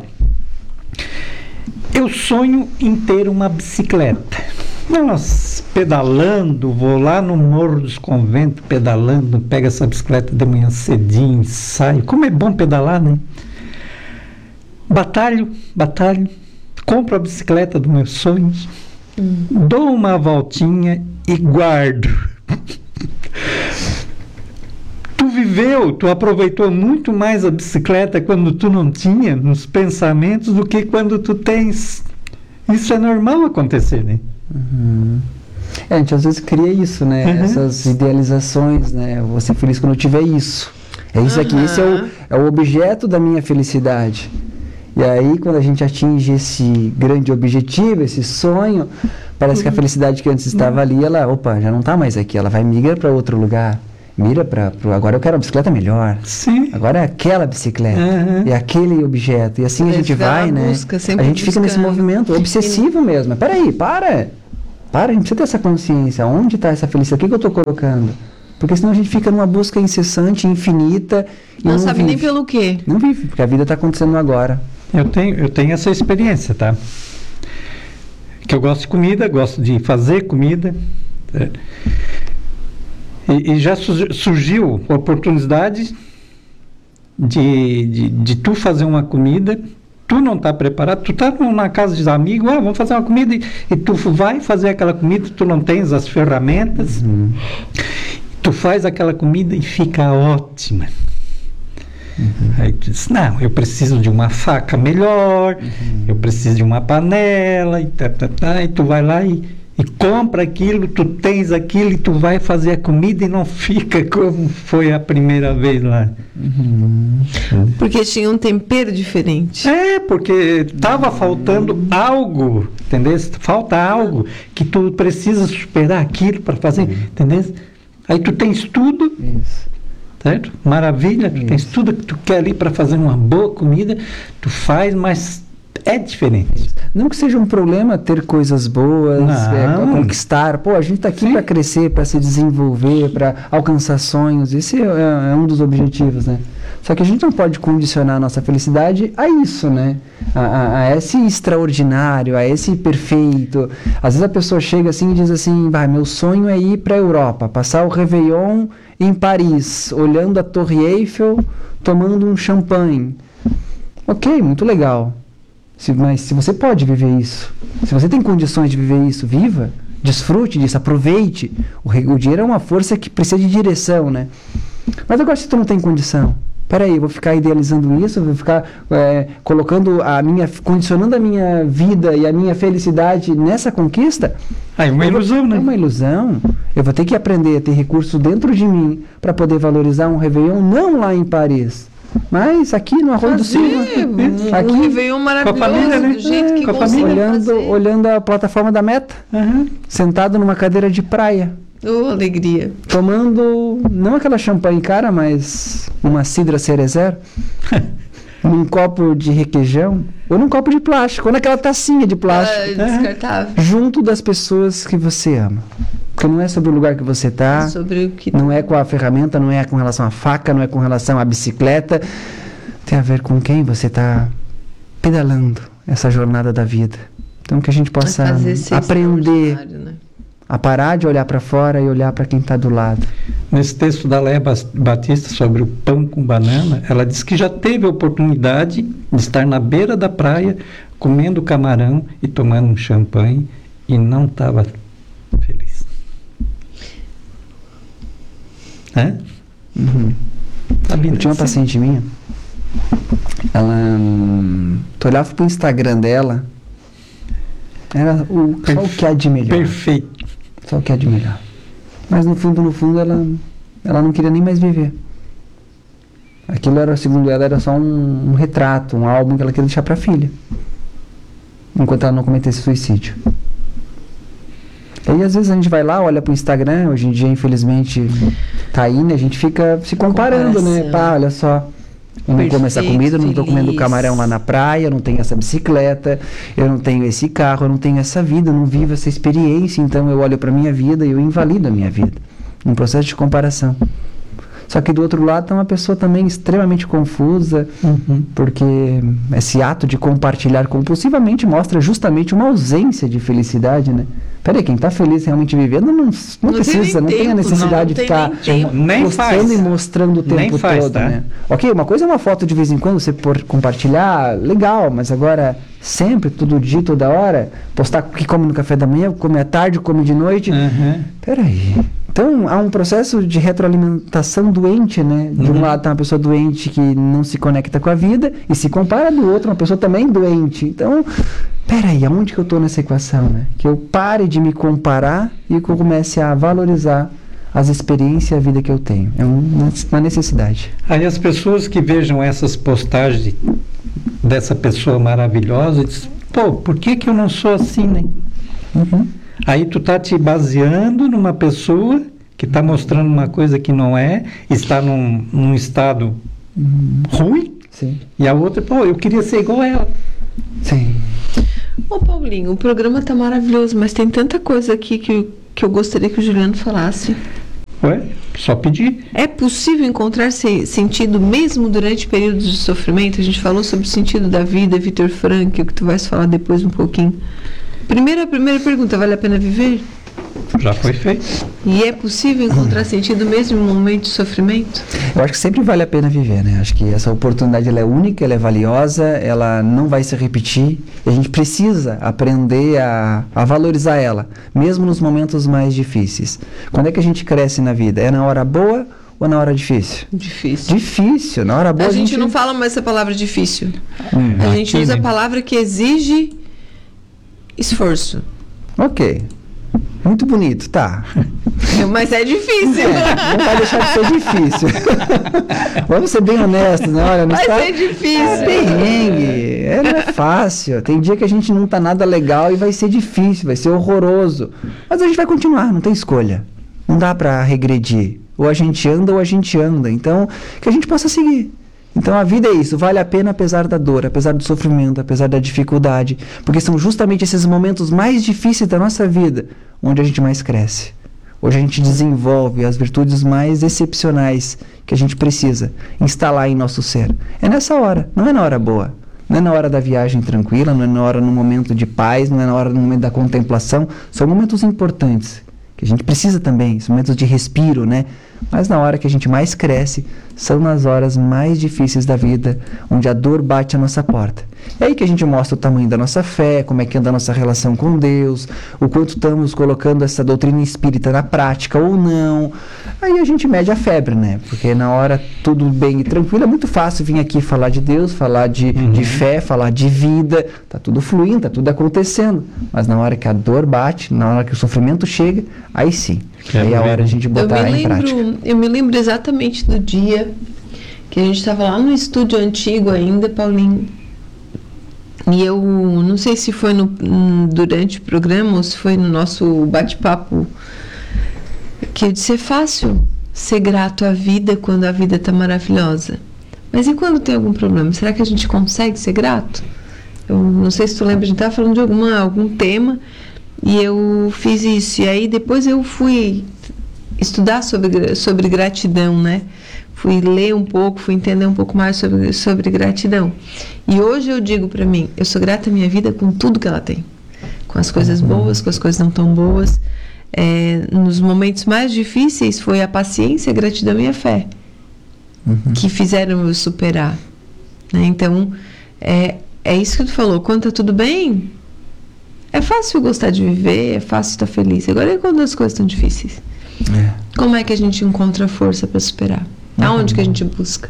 Speaker 3: eu sonho em ter uma bicicleta. Nossa, pedalando, vou lá no Morro dos Conventos, pedalando, pego essa bicicleta de manhã cedinho, saio. Como é bom pedalar, né? Batalho, batalho, compro a bicicleta dos meus sonhos, hum. dou uma voltinha e guardo. Tu viveu, tu aproveitou muito mais a bicicleta quando tu não tinha nos pensamentos do que quando tu tens. Isso é normal acontecer, né?
Speaker 1: Uhum. É, a gente às vezes cria isso, né? Uhum. Essas idealizações, né? Eu vou ser feliz quando eu tiver isso. É isso aqui, uhum. esse é o, é o objeto da minha felicidade. E aí, quando a gente atinge esse grande objetivo, esse sonho, parece uhum. que a felicidade que antes estava ali, ela, opa, já não está mais aqui, ela vai migrar para outro lugar. mira para agora eu quero uma bicicleta melhor.
Speaker 3: Sim.
Speaker 1: Agora é aquela bicicleta,
Speaker 3: Uhum.
Speaker 1: é aquele objeto. E assim a
Speaker 2: Deve
Speaker 1: gente
Speaker 2: ficar
Speaker 1: vai,
Speaker 2: na
Speaker 1: né?
Speaker 2: busca,
Speaker 1: A
Speaker 2: sempre
Speaker 1: gente fica nesse
Speaker 2: buscando.
Speaker 1: movimento obsessivo mesmo. Mas peraí, para! Para, a gente precisa ter essa consciência. Onde está essa felicidade? O que, que eu estou colocando? Porque senão a gente fica numa busca incessante, infinita. E
Speaker 2: Não,
Speaker 1: não
Speaker 2: sabe
Speaker 1: vive.
Speaker 2: nem pelo quê.
Speaker 1: Não vive, porque a vida está acontecendo agora.
Speaker 3: Eu tenho, eu tenho essa experiência, tá? Que eu gosto de comida, gosto de fazer comida. É. E, e já su- surgiu a oportunidade de, de, de tu fazer uma comida, tu não tá preparado, tu tá na casa dos amigos, ah, vamos fazer uma comida, e, e tu vai fazer aquela comida, tu não tens as ferramentas,
Speaker 1: Uhum.
Speaker 3: tu faz aquela comida e fica ótima. Uhum. Aí tu diz, não, eu preciso de uma faca melhor, uhum. eu preciso de uma panela, e, tá, tá, tá, e tu vai lá e, e compra aquilo, tu tens aquilo e tu vai fazer a comida e não fica como foi a primeira vez lá.
Speaker 1: Uhum.
Speaker 2: Porque tinha um tempero diferente.
Speaker 3: É, porque estava faltando algo, entendeu? Falta algo que tu precisa superar aquilo para fazer, entendeu? Aí tu tens tudo.
Speaker 1: Isso.
Speaker 3: Certo? Maravilha, tu
Speaker 1: Isso.
Speaker 3: tens tudo que tu quer ali para fazer uma boa comida, tu faz, mas é diferente.
Speaker 1: Não que seja um problema ter coisas boas, é, conquistar. Pô, a gente está aqui para crescer, para se desenvolver, para alcançar sonhos. Esse é, é um dos objetivos, né? Só que a gente não pode condicionar a nossa felicidade a isso, né? A, a, a esse extraordinário, a esse perfeito. Às vezes a pessoa chega assim e diz assim, bah, meu sonho é ir para a Europa, passar o Réveillon em Paris, olhando a Torre Eiffel, tomando um champanhe. Ok, muito legal. Se, mas se você pode viver isso, se você tem condições de viver isso, viva, desfrute disso, aproveite. O, o dinheiro é uma força que precisa de direção, né? Mas agora se tu não tem condição, peraí, eu vou ficar idealizando isso, eu vou ficar é, colocando a minha, condicionando a minha vida e a minha felicidade nessa conquista?
Speaker 3: Ah, é uma ilusão, né?
Speaker 1: É uma ilusão. Eu vou ter que aprender a ter recursos dentro de mim para poder valorizar um Réveillon, não lá em Paris, mas aqui no Arroio do Silva.
Speaker 2: Um,
Speaker 1: Aqui,
Speaker 2: um Réveillon maravilhoso,
Speaker 3: com a família, né?
Speaker 2: do jeito
Speaker 3: É,
Speaker 2: que
Speaker 3: com a
Speaker 2: consiga
Speaker 3: família.
Speaker 1: olhando,
Speaker 2: fazer.
Speaker 1: olhando a plataforma da Meta,
Speaker 3: Uhum.
Speaker 1: sentado numa cadeira de praia,
Speaker 2: Oh, alegria.
Speaker 1: tomando, não aquela champanhe cara, mas uma cidra cerezer, num copo de requeijão, ou num copo de plástico, ou naquela tacinha de
Speaker 2: Ah,
Speaker 1: plástico,
Speaker 2: descartável.
Speaker 1: junto das pessoas que você ama. Porque não é sobre o lugar que você está,
Speaker 2: Sobre o que
Speaker 1: não é com a ferramenta, não é com relação à faca, não é com relação à bicicleta, tem a ver com quem você está pedalando essa jornada da vida. Então que a gente possa
Speaker 2: fazer ser
Speaker 1: aprender
Speaker 2: extraordinário, né?
Speaker 1: a parar de olhar para fora e olhar para quem está do lado.
Speaker 3: Nesse texto da Léa Bas- Batista sobre o pão com banana, ela diz que já teve a oportunidade de estar na beira da praia, comendo camarão e tomando um champanhe, e não estava feliz. É?
Speaker 1: Uhum.
Speaker 3: Sabia
Speaker 1: Eu tinha uma
Speaker 3: disso?
Speaker 1: paciente minha, ela, hum, tu olhava pro Instagram dela, era o, só o que há de melhor.
Speaker 3: Perfeito.
Speaker 1: Só o que há de melhor. Mas no fundo, no fundo, ela, ela não queria nem mais viver. Aquilo era, segundo ela, era só um, um retrato, um álbum que ela queria deixar para a filha, enquanto ela não cometesse suicídio. E aí, às vezes, a gente vai lá, olha pro Instagram, hoje em dia, infelizmente, tá aí, né? A gente fica se comparando, né?
Speaker 2: Comparação.
Speaker 1: Pá, olha só. Eu não como essa
Speaker 2: Perfeito,
Speaker 1: comida, eu não tô comendo
Speaker 2: feliz.
Speaker 1: camarão lá na praia, eu não tenho essa bicicleta, eu não tenho esse carro, eu não tenho essa vida, eu não vivo essa experiência, então eu olho pra minha vida e eu invalido a minha vida. Num processo de comparação. Só que do outro lado tá uma pessoa também extremamente confusa,
Speaker 3: Uhum.
Speaker 1: porque esse ato de compartilhar compulsivamente mostra justamente uma ausência de felicidade, né? Peraí, quem tá feliz realmente vivendo não, não,
Speaker 2: Não tem
Speaker 1: precisa,
Speaker 2: nem
Speaker 1: não tem a
Speaker 2: tempo,
Speaker 1: necessidade
Speaker 2: não
Speaker 1: de
Speaker 2: tem
Speaker 1: ficar
Speaker 2: nem tempo.
Speaker 3: Nem
Speaker 1: postando
Speaker 3: faz.
Speaker 1: e mostrando o tempo
Speaker 3: Nem faz,
Speaker 1: todo,
Speaker 3: tá?
Speaker 1: né? Ok, uma coisa é uma foto de vez em quando, você por compartilhar, legal, mas agora sempre, todo dia, toda hora, postar o que come no café da manhã, come à tarde, come de noite.
Speaker 3: Uhum.
Speaker 1: Peraí. Então, há um processo de retroalimentação doente, né? De um
Speaker 3: Uhum.
Speaker 1: lado tá uma pessoa doente que não se conecta com a vida e se compara, do outro uma pessoa também doente. Então, peraí, aonde que eu tô nessa equação, né? Que eu pare de me comparar e que eu comece a valorizar as experiências e a vida que eu tenho. É um- uma necessidade.
Speaker 3: Aí as pessoas que vejam essas postagens dessa pessoa maravilhosa dizem, pô, por que que eu não sou assim, né?
Speaker 1: Uhum.
Speaker 3: Aí tu tá te baseando numa pessoa que está mostrando uma coisa que não é, está num, num estado
Speaker 1: Uhum.
Speaker 3: ruim,
Speaker 1: Sim.
Speaker 3: e a outra, pô, eu queria ser igual a ela.
Speaker 1: Sim.
Speaker 2: Ô Paulinho, o programa tá maravilhoso, mas tem tanta coisa aqui que, que eu gostaria que o Juliano falasse.
Speaker 3: Ué, só pedir.
Speaker 2: É possível encontrar se- sentido mesmo durante períodos de sofrimento? A gente falou sobre o sentido da vida, Vitor Frank, o que tu vais falar depois um pouquinho. Primeira, primeira pergunta, vale a pena viver?
Speaker 3: Já foi feito.
Speaker 2: E é possível encontrar sentido mesmo em um momento de sofrimento?
Speaker 1: Eu acho que sempre vale a pena viver, né? Acho que essa oportunidade ela é única, ela é valiosa, ela não vai se repetir e a gente precisa aprender a, a valorizar ela, mesmo nos momentos mais difíceis. Quando é que a gente cresce na vida? É na hora boa ou na hora difícil?
Speaker 2: Difícil.
Speaker 1: Difícil. Na hora boa
Speaker 2: A gente não fala mais essa palavra difícil.
Speaker 3: Hum,
Speaker 2: A gente
Speaker 3: aqui,
Speaker 2: usa a
Speaker 3: né?
Speaker 2: palavra que exige esforço.
Speaker 1: Ok. Muito bonito, tá.
Speaker 2: Mas é difícil.
Speaker 1: É, não vai deixar de ser difícil. Vamos ser bem honestos, né? Olha, não
Speaker 2: Vai
Speaker 1: está...
Speaker 2: ser difícil.
Speaker 1: É perrengue, é, não é fácil. Tem dia que a gente não tá nada legal e vai ser difícil, vai ser horroroso. Mas a gente vai continuar, não tem escolha. Não dá pra regredir. Ou a gente anda ou a gente anda. Então, que a gente possa seguir. Então a vida é isso, vale a pena apesar da dor, apesar do sofrimento, apesar da dificuldade, porque são justamente esses momentos mais difíceis da nossa vida onde a gente mais cresce. Hoje a gente desenvolve as virtudes mais excepcionais que a gente precisa instalar em nosso ser. É nessa hora, não é na hora boa. Não é na hora da viagem tranquila, não é na hora no momento de paz, não é na hora no momento da contemplação. São momentos importantes que a gente precisa também, são momentos de respiro, né? Mas na hora que a gente mais cresce, são nas horas mais difíceis da vida, onde a dor bate a nossa porta. É aí que a gente mostra o tamanho da nossa fé, como é que anda a nossa relação com Deus, o quanto estamos colocando essa doutrina espírita na prática ou não. Aí a gente mede a febre, né? Porque na hora tudo bem e tranquilo, é muito fácil vir aqui falar de Deus, falar de, uhum. de fé, falar de vida, tá tudo fluindo, tá tudo acontecendo. Mas na hora que a dor bate, na hora que o sofrimento chega, aí sim.
Speaker 3: É
Speaker 1: aí é a hora de a gente botar
Speaker 2: eu me
Speaker 1: em
Speaker 2: lembro,
Speaker 1: prática.
Speaker 2: Eu me lembro exatamente do dia que a gente estava lá no estúdio antigo ainda, Paulinho. E eu não sei se foi no, durante o programa ou se foi no nosso bate-papo, que eu disse, é fácil ser grato à vida quando a vida está maravilhosa. Mas e quando tem algum problema? Será que a gente consegue ser grato? Eu não sei se tu lembra, a gente estava falando de alguma, algum tema e eu fiz isso. E aí depois eu fui estudar sobre, sobre gratidão, né? Fui ler um pouco, fui entender um pouco mais sobre, sobre gratidão. E hoje eu digo para mim, eu sou grata à minha vida com tudo que ela tem. Com as coisas boas, com as coisas não tão boas. É, nos momentos mais difíceis foi a paciência, a gratidão e a fé uhum. que fizeram eu superar. Né? Então, é, é isso que tu falou. Quando tá tudo bem, é fácil gostar de viver, é fácil estar feliz. Agora, e quando as coisas estão difíceis? É. Como é que a gente encontra força para superar? Aonde que a gente busca?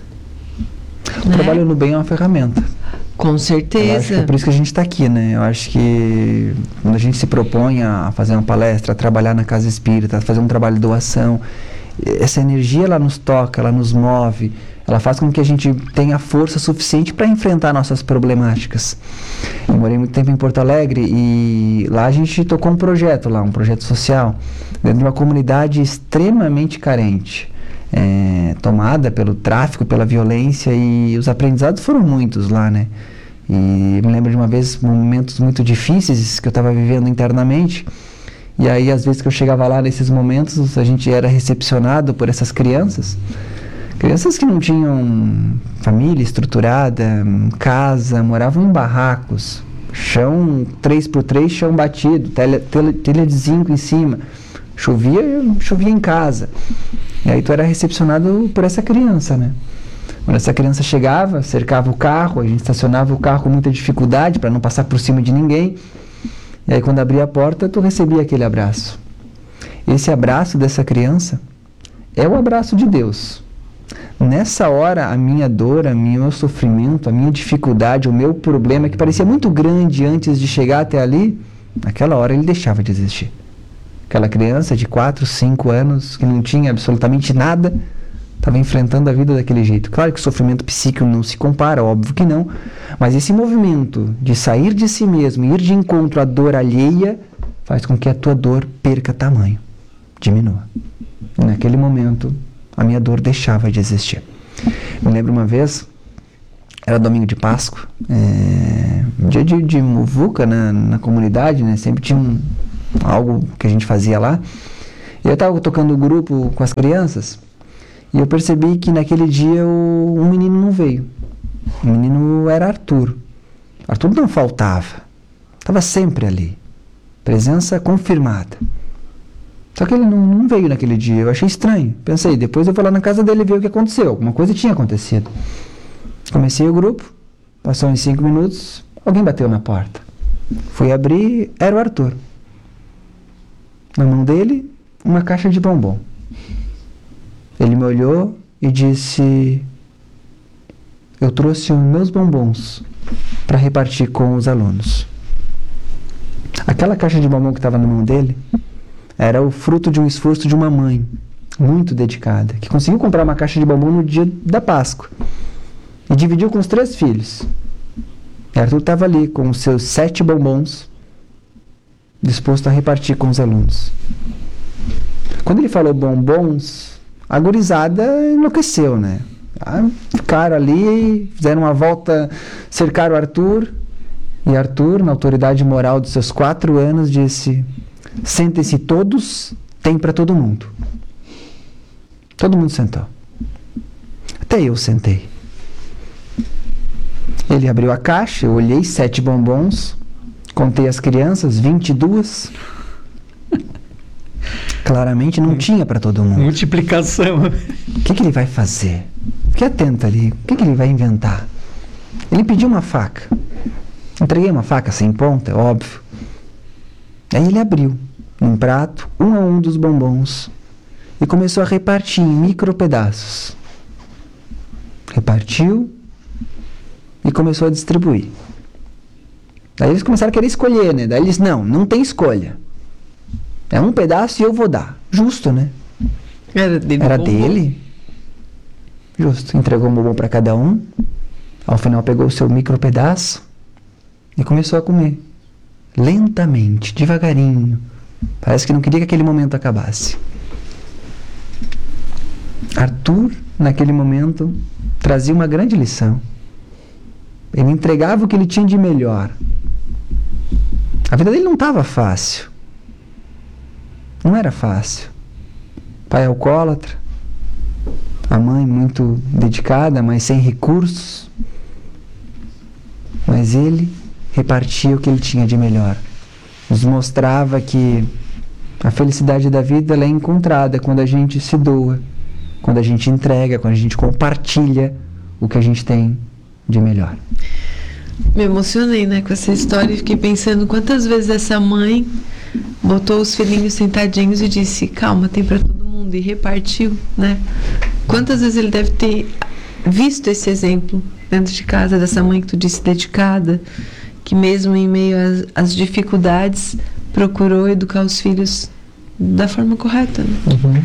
Speaker 1: O né? trabalho no bem é uma ferramenta.
Speaker 2: Com certeza.
Speaker 1: Eu acho que é por isso que a gente está aqui, né? Eu acho que quando a gente se propõe a fazer uma palestra, a trabalhar na casa espírita, a fazer um trabalho de doação, essa energia ela nos toca, ela nos move, ela faz com que a gente tenha força suficiente para enfrentar nossas problemáticas. Eu morei muito tempo em Porto Alegre e lá a gente tocou um projeto lá, um projeto social, dentro de uma comunidade extremamente carente. É, tomada pelo tráfico, pela violência, e os aprendizados foram muitos lá, né? E me lembro de uma vez, momentos muito difíceis que eu estava vivendo internamente, e aí às vezes que eu chegava lá nesses momentos, a gente era recepcionado por essas crianças, crianças que não tinham família estruturada, casa, moravam em barracos, chão três por três, chão batido, telha, telha, telha de zinco em cima, chovia, chovia em casa. E aí tu era recepcionado por essa criança, né? Quando essa criança chegava, cercava o carro, a gente estacionava o carro com muita dificuldade para não passar por cima de ninguém. E aí quando abria a porta, tu recebia aquele abraço. Esse abraço dessa criança é o abraço de Deus. Nessa hora, a minha dor, o meu sofrimento, a minha dificuldade, o meu problema, que parecia muito grande antes de chegar até ali, naquela hora ele deixava de existir. Aquela criança de quatro, cinco anos, que não tinha absolutamente nada, estava enfrentando a vida daquele jeito. Claro que o sofrimento psíquico não se compara, óbvio que não, mas esse movimento de sair de si mesmo, ir de encontro à dor alheia, faz com que a tua dor perca tamanho, diminua. E naquele momento, a minha dor deixava de existir. Me lembro uma vez, era domingo de Páscoa, é, dia de, de muvuca na, na comunidade, né? Sempre tinha um, algo que a gente fazia lá. E eu estava tocando o grupo com as crianças, e eu percebi que naquele dia o, um menino não veio. O menino era Arthur. Arthur não faltava, estava sempre ali, presença confirmada. Só que ele não, não veio naquele dia, eu achei estranho. Pensei, depois eu vou lá na casa dele ver o que aconteceu, alguma coisa tinha acontecido. Comecei o grupo, passou uns cinco minutos, alguém bateu na porta. Fui abrir, era o Arthur. Na mão dele, uma caixa de bombom. Ele me olhou e disse: eu trouxe os meus bombons para repartir com os alunos. Aquela caixa de bombom que estava na mão dele era o fruto de um esforço de uma mãe muito dedicada, que conseguiu comprar uma caixa de bombom no dia da Páscoa e dividiu com os três filhos. E Arthur estava ali com os seus sete bombons, disposto a repartir com os alunos. Quando ele falou bombons, a gurizada enlouqueceu, né? Ah, ficaram ali, fizeram uma volta, cercaram o Arthur, e Arthur, na autoridade moral dos seus quatro anos, disse: sentem-se todos, tem para todo mundo. Todo mundo sentou. Até eu sentei. Ele abriu a caixa, eu olhei, sete bombons, contei as crianças, vinte e duas. Claramente não tinha para todo mundo.
Speaker 3: Multiplicação.
Speaker 1: O que, que ele vai fazer? Fique atento ali. O que, que ele vai inventar? Ele pediu uma faca. Entreguei uma faca sem ponta, é óbvio. Aí ele abriu num prato um a um dos bombons e começou a repartir em micro pedaços. Repartiu e começou a distribuir. Daí eles começaram a querer escolher, né? Daí eles, não, não tem escolha. É um pedaço e eu vou dar. Justo, né?
Speaker 2: Era dele.
Speaker 1: Era dele. Justo. Entregou um bombom para cada um. Ao final pegou o seu micro pedaço e começou a comer. Lentamente, devagarinho. Parece que não queria que aquele momento acabasse. Arthur, naquele momento, trazia uma grande lição. Ele entregava o que ele tinha de melhor. A vida dele não estava fácil. Não era fácil. Pai alcoólatra, a mãe muito dedicada, mas sem recursos. Mas ele repartia o que ele tinha de melhor. Nos mostrava que a felicidade da vida ela é encontrada quando a gente se doa, quando a gente entrega, quando a gente compartilha o que a gente tem de melhor.
Speaker 2: Me emocionei, né, com essa história e fiquei pensando quantas vezes essa mãe botou os filhinhos sentadinhos e disse: calma, tem para todo mundo, e repartiu, né? Quantas vezes ele deve ter visto esse exemplo dentro de casa dessa mãe que tu disse dedicada, que mesmo em meio às, às dificuldades procurou educar os filhos da forma correta, né?
Speaker 1: Uhum.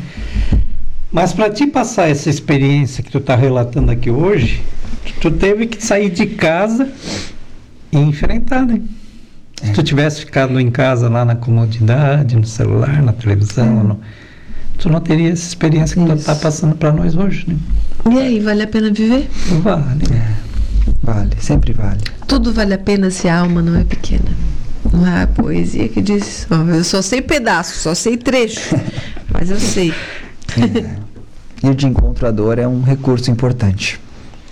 Speaker 3: Mas para te passar essa experiência que tu está relatando aqui hoje, tu teve que sair de casa e enfrentar, né? É. Se tu tivesse ficado em casa lá na comodidade, no celular, na televisão, é. no, tu não teria essa experiência que Isso. tu está passando para nós hoje, né?
Speaker 2: E aí, vale a pena viver?
Speaker 3: Vale.
Speaker 1: É. Vale, sempre vale.
Speaker 2: Tudo vale a pena se a alma não é pequena. Não é a poesia que diz: oh, eu só sei pedaço, só sei trecho, mas eu sei.
Speaker 1: É. E o de encontro à dor é um recurso importante.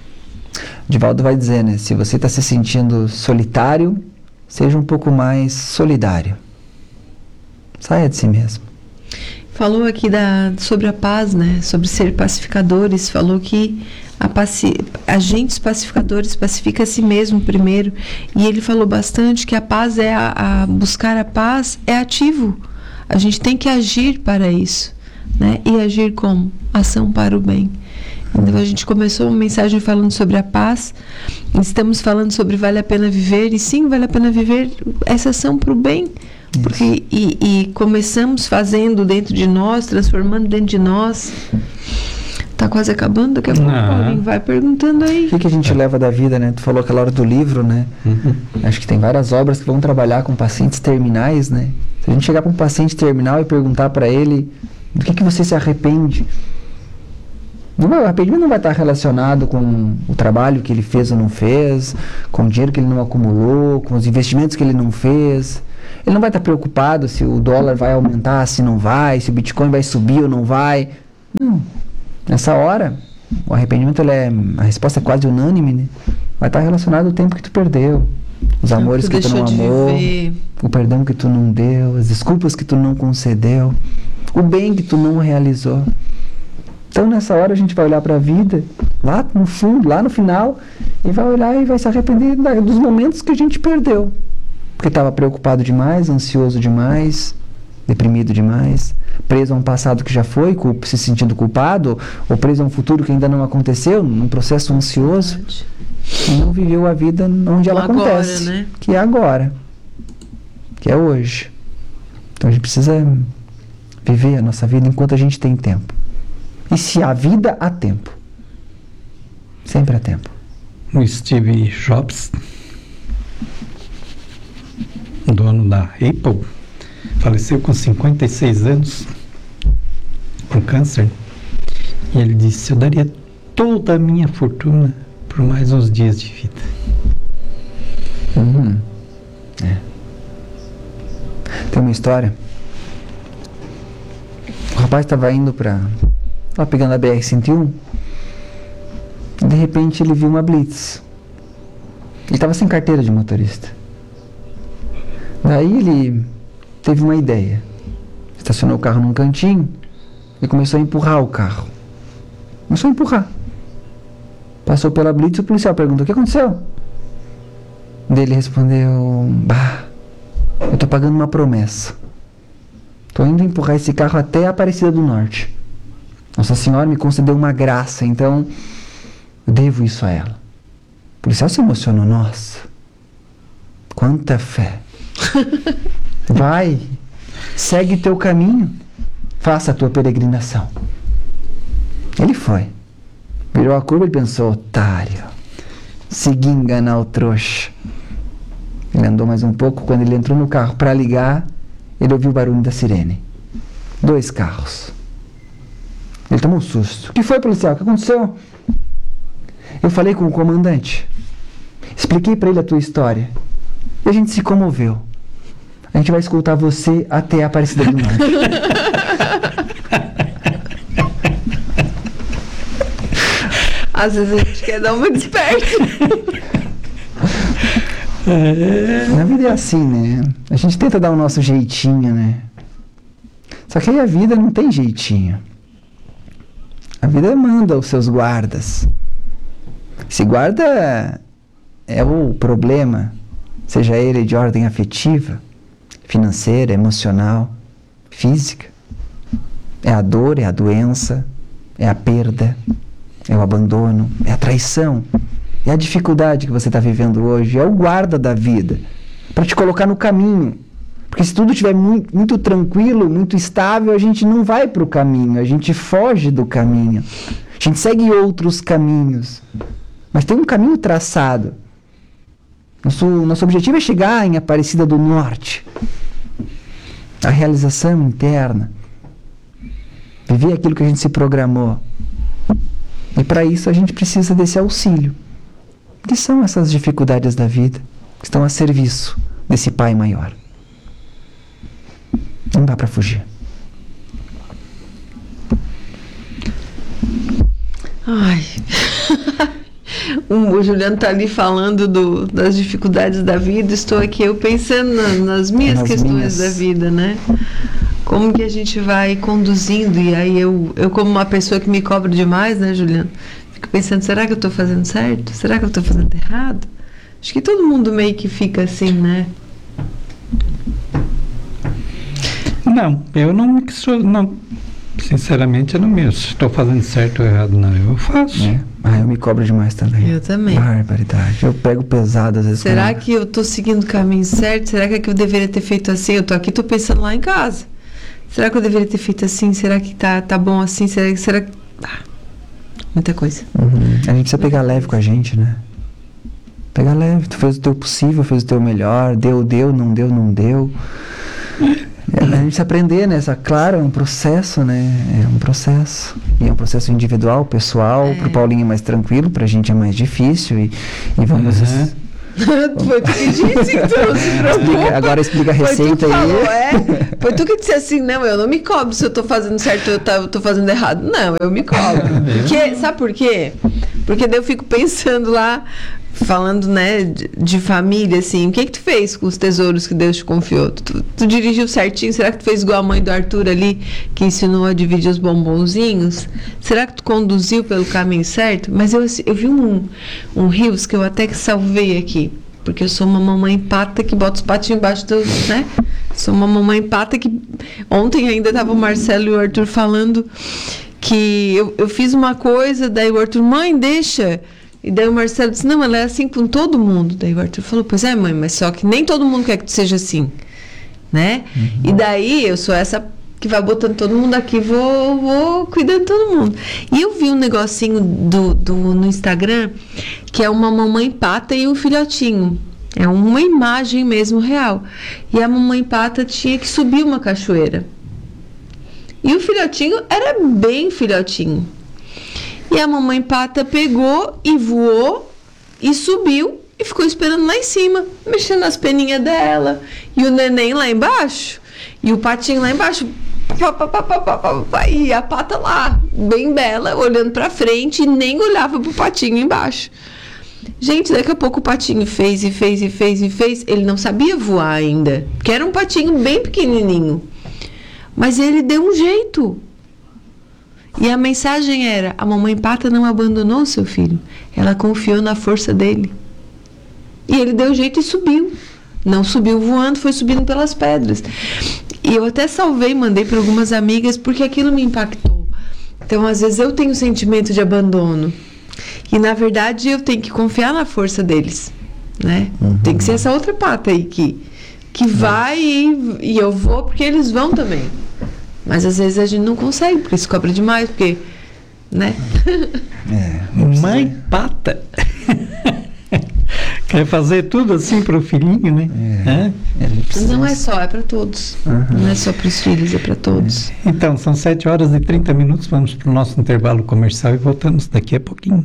Speaker 1: Divaldo vai dizer, né? Se você está se sentindo solitário, seja um pouco mais solidário. Saia de si mesmo.
Speaker 2: Falou aqui da, sobre a paz, né? Sobre ser pacificadores. Falou que a paci, agentes pacificadores pacifica a si mesmo primeiro. E ele falou bastante que a paz é a, a buscar a paz é ativo. A gente tem que agir para isso, né? E agir como? Ação para o bem. Então a gente começou uma mensagem falando sobre a paz, estamos falando sobre vale a pena viver, e sim, vale a pena viver essa ação para o bem, porque, e, e começamos fazendo dentro de nós, transformando dentro de nós. Tá quase acabando, daqui a pouco alguém vai perguntando aí.
Speaker 1: O que, que a gente leva da vida, né? Tu falou aquela hora do livro, né? Uhum. Acho que tem várias obras que vão trabalhar com pacientes terminais, né? Se a gente chegar para um paciente terminal e perguntar para ele Do que, que você se arrepende? Não vai, o arrependimento não vai estar relacionado com o trabalho que ele fez ou não fez, com o dinheiro que ele não acumulou, com os investimentos que ele não fez. Ele não vai estar preocupado se o dólar vai aumentar, se não vai, se o Bitcoin vai subir ou não vai. Não. Nessa hora, o arrependimento, ele é, a resposta é quase unânime, né? Vai estar relacionado ao tempo que tu perdeu, os amores que tu não amou, o perdão que tu não deu, as desculpas que tu não concedeu, o bem que tu não realizou. Então nessa hora a gente vai olhar para a vida, lá no fundo, lá no final, e vai olhar e vai se arrepender da, dos momentos que a gente perdeu. Porque estava preocupado demais, ansioso demais, deprimido demais, preso a um passado que já foi, culp, se sentindo culpado, ou preso a um futuro que ainda não aconteceu, num processo ansioso, e não viveu a vida onde ela agora, acontece, né? Que é agora, que é hoje. Então a gente precisa viver a nossa vida enquanto a gente tem tempo. E se há vida, há tempo. Sempre há tempo.
Speaker 3: O Steve Jobs, dono da Apple, faleceu com cinquenta e seis anos, com câncer. E ele disse: eu daria toda a minha fortuna por mais uns dias de vida.
Speaker 1: Uhum. É. Tem uma história. O rapaz estava indo para... Estava pegando a B R cento e um. E de repente ele viu uma blitz. Ele estava sem carteira de motorista. Daí ele teve uma ideia. Estacionou o carro num cantinho e começou a empurrar o carro. Começou a empurrar. Passou pela blitz e o policial perguntou: o que aconteceu? Daí ele respondeu: bah, eu tô pagando uma promessa. Tô indo empurrar esse carro até a Aparecida do Norte. Nossa Senhora me concedeu uma graça, então eu devo isso a ela. O policial se emocionou. Nossa, quanta fé. Vai, segue teu caminho, faça a tua peregrinação. Ele foi. Virou a curva e pensou: otário, segui enganar o trouxa. Ele andou mais um pouco. Quando ele entrou no carro para ligar, ele ouviu o barulho da sirene. Dois carros. Ele tomou um susto. O que foi, policial? O que aconteceu? Eu falei com o comandante. Expliquei para ele a tua história. E a gente se comoveu. A gente vai escutar você até a Aparecida do Norte.
Speaker 2: Às vezes a gente quer dar uma desperta.
Speaker 1: Na vida é assim, né? A gente tenta dar o nosso jeitinho, né? Só que aí a vida não tem jeitinho. A vida manda os seus guardas. Se guarda é o problema, seja ele de ordem afetiva, financeira, emocional, física. É a dor, é a doença, é a perda, é o abandono, é a traição, é a dificuldade que você está vivendo hoje, é o guarda da vida, para te colocar no caminho. Porque se tudo estiver muito, muito tranquilo, muito estável, a gente não vai para o caminho, a gente foge do caminho. A gente segue outros caminhos. Mas tem um caminho traçado. Nosso, nosso objetivo é chegar em Aparecida do Norte. A realização interna. Viver aquilo que a gente se programou. E para isso a gente precisa desse auxílio. Que são essas dificuldades da vida que estão a serviço desse Pai maior. Não dá para fugir.
Speaker 2: Ai. O Juliano está ali falando do, das dificuldades da vida. Estou aqui eu pensando na, nas minhas nas questões minhas. da vida, né? Como que a gente vai conduzindo. E aí eu, eu como uma pessoa que me cobra demais, né, Juliano? Fico pensando, será que eu estou fazendo certo? Será que eu estou fazendo errado? Acho que todo mundo meio que fica assim, né?
Speaker 3: Não, eu não me sou, não. Sinceramente, eu não me estou fazendo certo ou errado, não. Eu faço.
Speaker 1: É. Ah, eu me cobro demais também.
Speaker 2: Eu também.
Speaker 1: Barbaridade. Eu pego pesado às vezes.
Speaker 2: Será que eu estou seguindo o caminho certo? Será que, é que eu deveria ter feito assim? Eu estou aqui, estou pensando lá em casa. Será que eu deveria ter feito assim? Será que tá, tá bom assim? Será que... Será... Ah, muita coisa.
Speaker 1: Uhum. A gente precisa pegar leve com a gente, né? Pegar leve. Tu fez o teu possível, fez o teu melhor. Deu, deu, não deu, não deu. É, a gente precisa aprender, né? Essa, claro, é um processo, né? É um processo. E é um processo individual, pessoal.
Speaker 2: É.
Speaker 1: Pro Paulinho é mais tranquilo, pra gente é mais difícil. E, e vamos...
Speaker 3: Uhum.
Speaker 2: Foi tu que disse, então não se preocupa.
Speaker 1: Explica- agora explica a
Speaker 2: Foi tu
Speaker 1: receita
Speaker 2: que
Speaker 1: aí.
Speaker 2: falou, é? Foi tu que disse assim, não, eu não me cobro se eu tô fazendo certo ou eu tá- eu tô fazendo errado. Não, eu me cobro. Porque, sabe por quê? Porque daí eu fico pensando lá, falando, né, de, de família, assim, o que que tu fez com os tesouros que Deus te confiou? Tu, tu dirigiu certinho? Será que tu fez igual a mãe do Arthur ali, que ensinou a dividir os bombonzinhos? Será que tu conduziu pelo caminho certo? Mas eu, eu vi um, um rios que eu até que salvei aqui, porque eu sou uma mamãe pata que bota os patinhos embaixo do, né? Sou uma mamãe pata que... Ontem ainda tava o Marcelo e o Arthur falando que eu, eu fiz uma coisa, daí o Arthur, mãe, deixa... E daí o Marcelo disse, não, ela é assim com todo mundo. Daí o Arthur falou, pois é, mãe, mas só que nem todo mundo quer que tu seja assim, né? Uhum. E daí eu sou essa que vai botando todo mundo aqui, vou, vou cuidando de todo mundo. E eu vi um negocinho do, do, no Instagram, que é uma mamãe pata e um filhotinho. É uma imagem mesmo real. E a mamãe pata tinha que subir uma cachoeira. E o filhotinho era bem filhotinho. E a mamãe pata pegou e voou e subiu e ficou esperando lá em cima, mexendo nas peninhas dela. E o neném lá embaixo, e o patinho lá embaixo, pá, pá, pá, pá, pá, pá, pá, e a pata lá, bem bela, olhando pra frente e nem olhava pro patinho embaixo. Gente, daqui a pouco o patinho fez e fez e fez e fez. Ele não sabia voar ainda, porque era um patinho bem pequenininho. Mas ele deu um jeito. E a mensagem era, a mamãe pata não abandonou o seu filho. Ela confiou na força dele. E ele deu jeito e subiu. Não subiu voando, foi subindo pelas pedras. E eu até salvei, mandei para algumas amigas, porque aquilo me impactou. Então, às vezes, eu tenho sentimento de abandono. E, na verdade, eu tenho que confiar na força deles. Né? Uhum. Tem que ser essa outra pata aí que, que vai e, e eu vou, porque eles vão também. Mas às vezes a gente não consegue, porque se cobra demais, porque, né?
Speaker 3: É, mãe pata. Quer fazer tudo assim para o filhinho, né? É.
Speaker 2: É. Não é só, é para todos. Uhum. Não é só para os filhos, é para todos.
Speaker 3: É. Então, são sete horas e trinta minutos, vamos para o nosso intervalo comercial e voltamos daqui a pouquinho.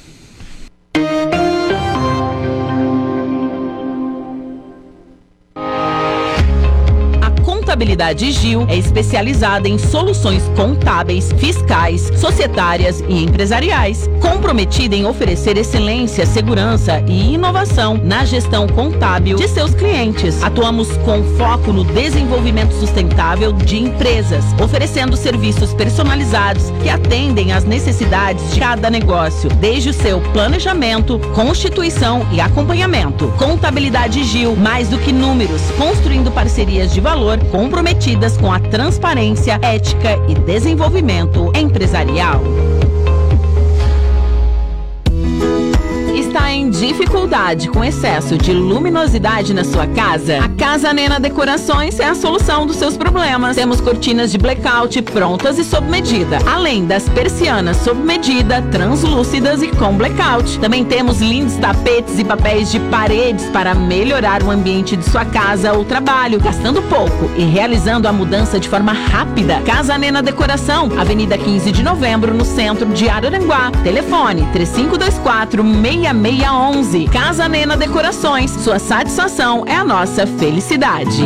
Speaker 5: Contabilidade Gil é especializada em soluções contábeis, fiscais, societárias e empresariais, comprometida em oferecer excelência, segurança e inovação na gestão contábil de seus clientes. Atuamos com foco no desenvolvimento sustentável de empresas, oferecendo serviços personalizados que atendem às necessidades de cada negócio, desde o seu planejamento, constituição e acompanhamento. Contabilidade Gil, mais do que números, construindo parcerias de valor comprometidas com a transparência, ética e desenvolvimento empresarial. Está em dificuldade com excesso de luminosidade na sua casa? A Casa Nena Decorações é a solução dos seus problemas. Temos cortinas de blackout prontas e sob medida, além das persianas sob medida, translúcidas e com blackout. Também temos lindos tapetes e papéis de paredes para melhorar o ambiente de sua casa ou trabalho, gastando pouco e realizando a mudança de forma rápida. Casa Nena Decoração, Avenida quinze de Novembro, no centro de Araranguá. Telefone três cinco dois quatro, seis seis um um. Casa Nena Decorações, sua satisfação é a nossa felicidade.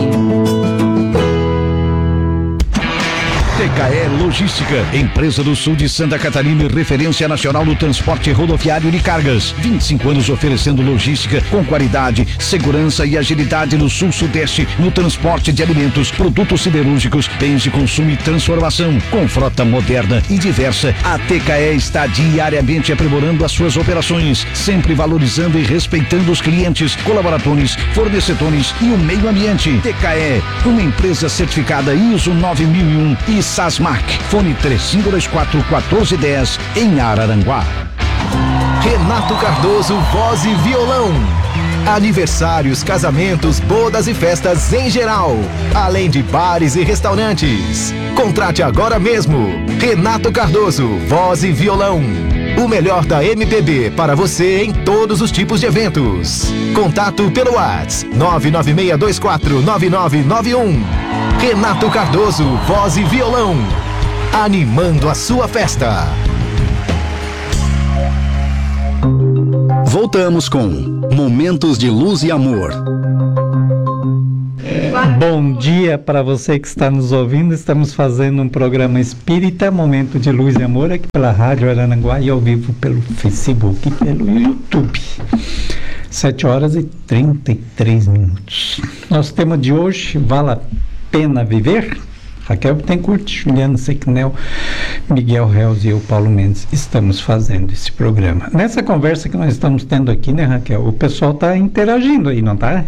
Speaker 6: T K E Logística, empresa do sul de Santa Catarina e referência nacional no transporte rodoviário de cargas. vinte e cinco anos oferecendo logística com qualidade, segurança e agilidade no sul-sudeste, no transporte de alimentos, produtos siderúrgicos, bens de consumo e transformação. Com frota moderna e diversa, a T K E está diariamente aprimorando as suas operações, sempre valorizando e respeitando os clientes, colaboradores, fornecedores e o meio ambiente. T K E, uma empresa certificada I S O nove mil e um e Sasmac. Fone três cinco dois quatro, um quatro um zero em Araranguá.
Speaker 7: Renato Cardoso, voz e violão. Aniversários, casamentos, bodas e festas em geral. Além de bares e restaurantes. Contrate agora mesmo. Renato Cardoso, voz e violão. O melhor da M P B para você em todos os tipos de eventos. Contato pelo WhatsApp nove nove seis dois quatro nove nove nove um. Renato Cardoso, voz e violão, animando a sua festa.
Speaker 8: Voltamos com Momentos de Luz e Amor.
Speaker 3: Bom dia para você que está nos ouvindo. Estamos fazendo um programa espírita, Momento de Luz e Amor, aqui pela Rádio Araranguá e ao vivo pelo Facebook e pelo YouTube. sete horas e trinta e três minutos. Nosso tema de hoje, vale a pena viver? Raquel Bittencourt, Juliano Sequinel, Miguel Reus e eu, Paulo Mendes, estamos fazendo esse programa. Nessa conversa que nós estamos tendo aqui, né, Raquel, o pessoal está interagindo aí, não está?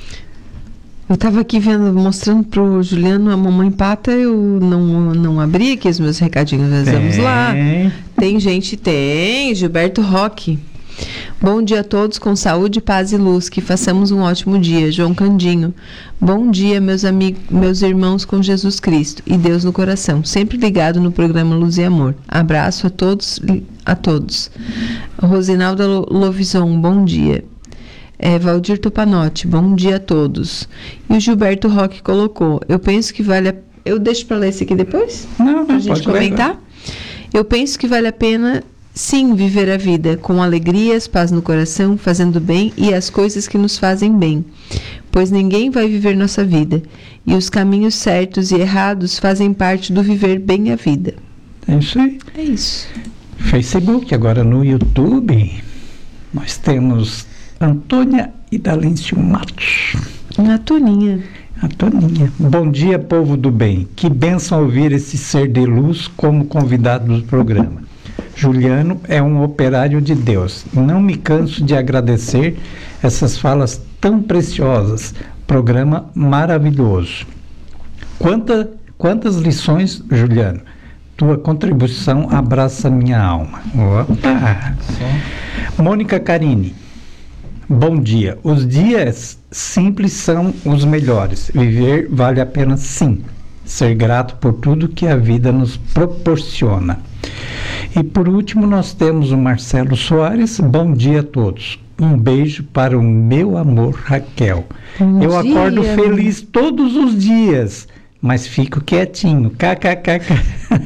Speaker 2: Eu estava aqui vendo, mostrando pro Juliano a Mamãe Pata, eu não, não abri aqui os meus recadinhos, nós vamos lá. Tem gente, tem, Gilberto Roque. Bom dia a todos, com saúde, paz e luz, que façamos um ótimo dia. João Candinho. Bom dia, meus amigos, meus irmãos com Jesus Cristo e Deus no coração, sempre ligado no programa Luz e Amor. Abraço a todos, a todos. Rosinalda Lovison, bom dia. É, Valdir Topanotti, bom dia a todos. E o Gilberto Roque colocou, eu penso que vale a... Eu deixo para ler esse aqui depois?
Speaker 3: Não,
Speaker 2: Pra
Speaker 3: não,
Speaker 2: gente
Speaker 3: pode
Speaker 2: comentar?
Speaker 3: ler.
Speaker 2: Eu penso que vale a pena, sim, viver a vida com alegrias, paz no coração, fazendo bem e as coisas que nos fazem bem. Pois ninguém vai viver nossa vida. E os caminhos certos e errados fazem parte do viver bem a vida.
Speaker 3: É isso aí.
Speaker 2: É isso.
Speaker 3: Facebook, agora no YouTube, nós temos Antônia Idalêncio Matos.
Speaker 2: A Toninha.
Speaker 3: A Toninha. Bom dia, povo do bem. Que bênção ouvir esse ser de luz como convidado do programa. Juliano é um operário de Deus. Não me canso de agradecer essas falas tão preciosas. Programa maravilhoso. Quanta, quantas lições, Juliano. Tua contribuição abraça minha alma. Opa! Mônica Carini. Bom dia. Os dias simples são os melhores. Viver vale a pena, sim. Ser grato por tudo que a vida nos proporciona. E por último nós temos o Marcelo Soares. Bom dia a todos. Um beijo para o meu amor Raquel.
Speaker 2: Bom
Speaker 3: Eu
Speaker 2: dia.
Speaker 3: acordo feliz todos os dias, mas fico quietinho. Kkkk.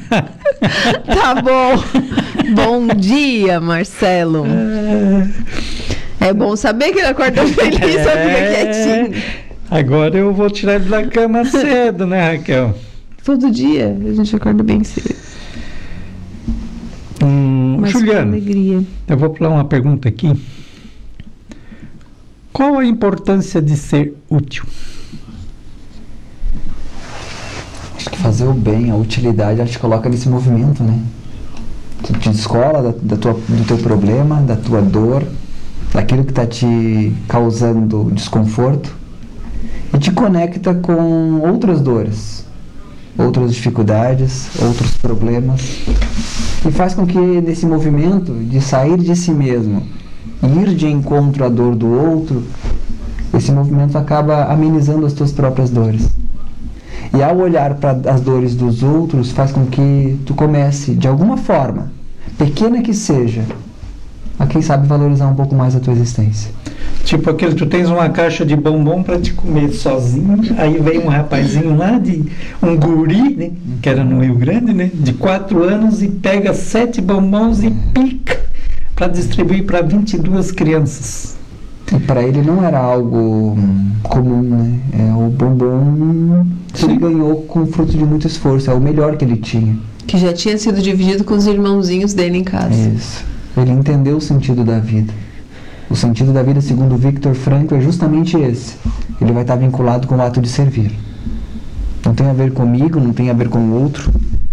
Speaker 2: Tá bom. Bom dia, Marcelo. É bom saber que ele acordou feliz, só fica quietinho.
Speaker 3: Agora eu vou tirar ele da cama cedo, né, Raquel?
Speaker 2: Todo dia a gente acorda bem cedo.
Speaker 3: Hum,
Speaker 2: Mas
Speaker 3: Juliano,
Speaker 2: com alegria.
Speaker 3: eu vou pular uma pergunta aqui. Qual a importância de ser útil?
Speaker 1: Acho que fazer o bem, a utilidade, ela te coloca nesse movimento, né? Tu te descola da, da tua, do teu problema, da tua dor, daquilo que está te causando desconforto e te conecta com outras dores, outras dificuldades, outros problemas e faz com que nesse movimento de sair de si mesmo e ir de encontro à dor do outro, esse movimento acaba amenizando as tuas próprias dores. E ao olhar para as dores dos outros, faz com que tu comece, de alguma forma, pequena que seja, a quem sabe valorizar um pouco mais a tua existência.
Speaker 3: Tipo aquele, tu tens uma caixa de bombom para te comer sozinho, aí vem um rapazinho lá, de um guri, né, que era no Rio Grande, né, de quatro anos, e pega sete bombons e pica para distribuir para vinte e duas crianças.
Speaker 1: E para ele não era algo hum, comum, né? É o bombom que ele ganhou com fruto de muito esforço, é o melhor que ele tinha.
Speaker 2: Que já tinha sido dividido com os irmãozinhos dele em casa.
Speaker 1: Isso. Ele entendeu o sentido da vida. O sentido da vida, segundo Viktor Frankl, é justamente esse. Ele vai estar vinculado com o ato de servir. Não tem a ver comigo, não tem a ver com o outro,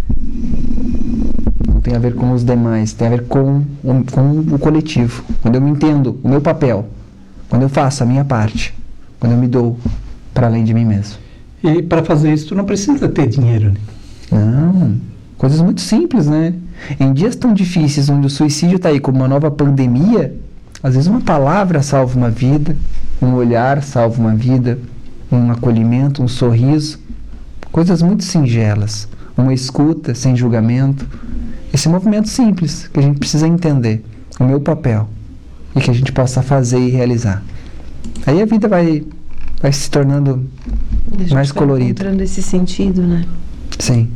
Speaker 1: não tem a ver com os demais, tem a ver com o, com o coletivo. Quando eu me entendo o meu papel, quando eu faço a minha parte, quando eu me dou para além de mim mesmo.
Speaker 3: E para fazer isso tu não precisa ter dinheiro, né?
Speaker 1: Não, coisas muito simples, né? Em dias tão difíceis, onde o suicídio está aí como uma nova pandemia, às vezes uma palavra salva uma vida, um olhar salva uma vida, um acolhimento, um sorriso, coisas muito singelas, uma escuta sem julgamento, esse movimento simples que a gente precisa entender, o meu papel, e que a gente possa fazer e realizar. Aí a vida vai, vai se tornando
Speaker 2: A gente
Speaker 1: mais
Speaker 2: vai
Speaker 1: colorido.
Speaker 2: encontrando esse sentido, né?
Speaker 1: Sim.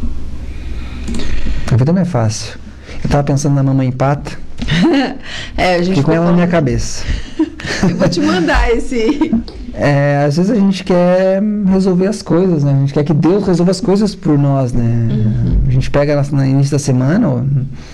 Speaker 1: A vida não é fácil. Eu tava pensando na Mamãe Pata,
Speaker 2: É, a gente
Speaker 1: fiquei com
Speaker 2: vai
Speaker 1: ela na minha
Speaker 2: falar-
Speaker 1: cabeça.
Speaker 2: Eu vou te mandar esse.
Speaker 1: É, às vezes a gente quer resolver as coisas, né? A gente quer que Deus resolva as coisas por nós, né? A gente pega no início da semana, ó,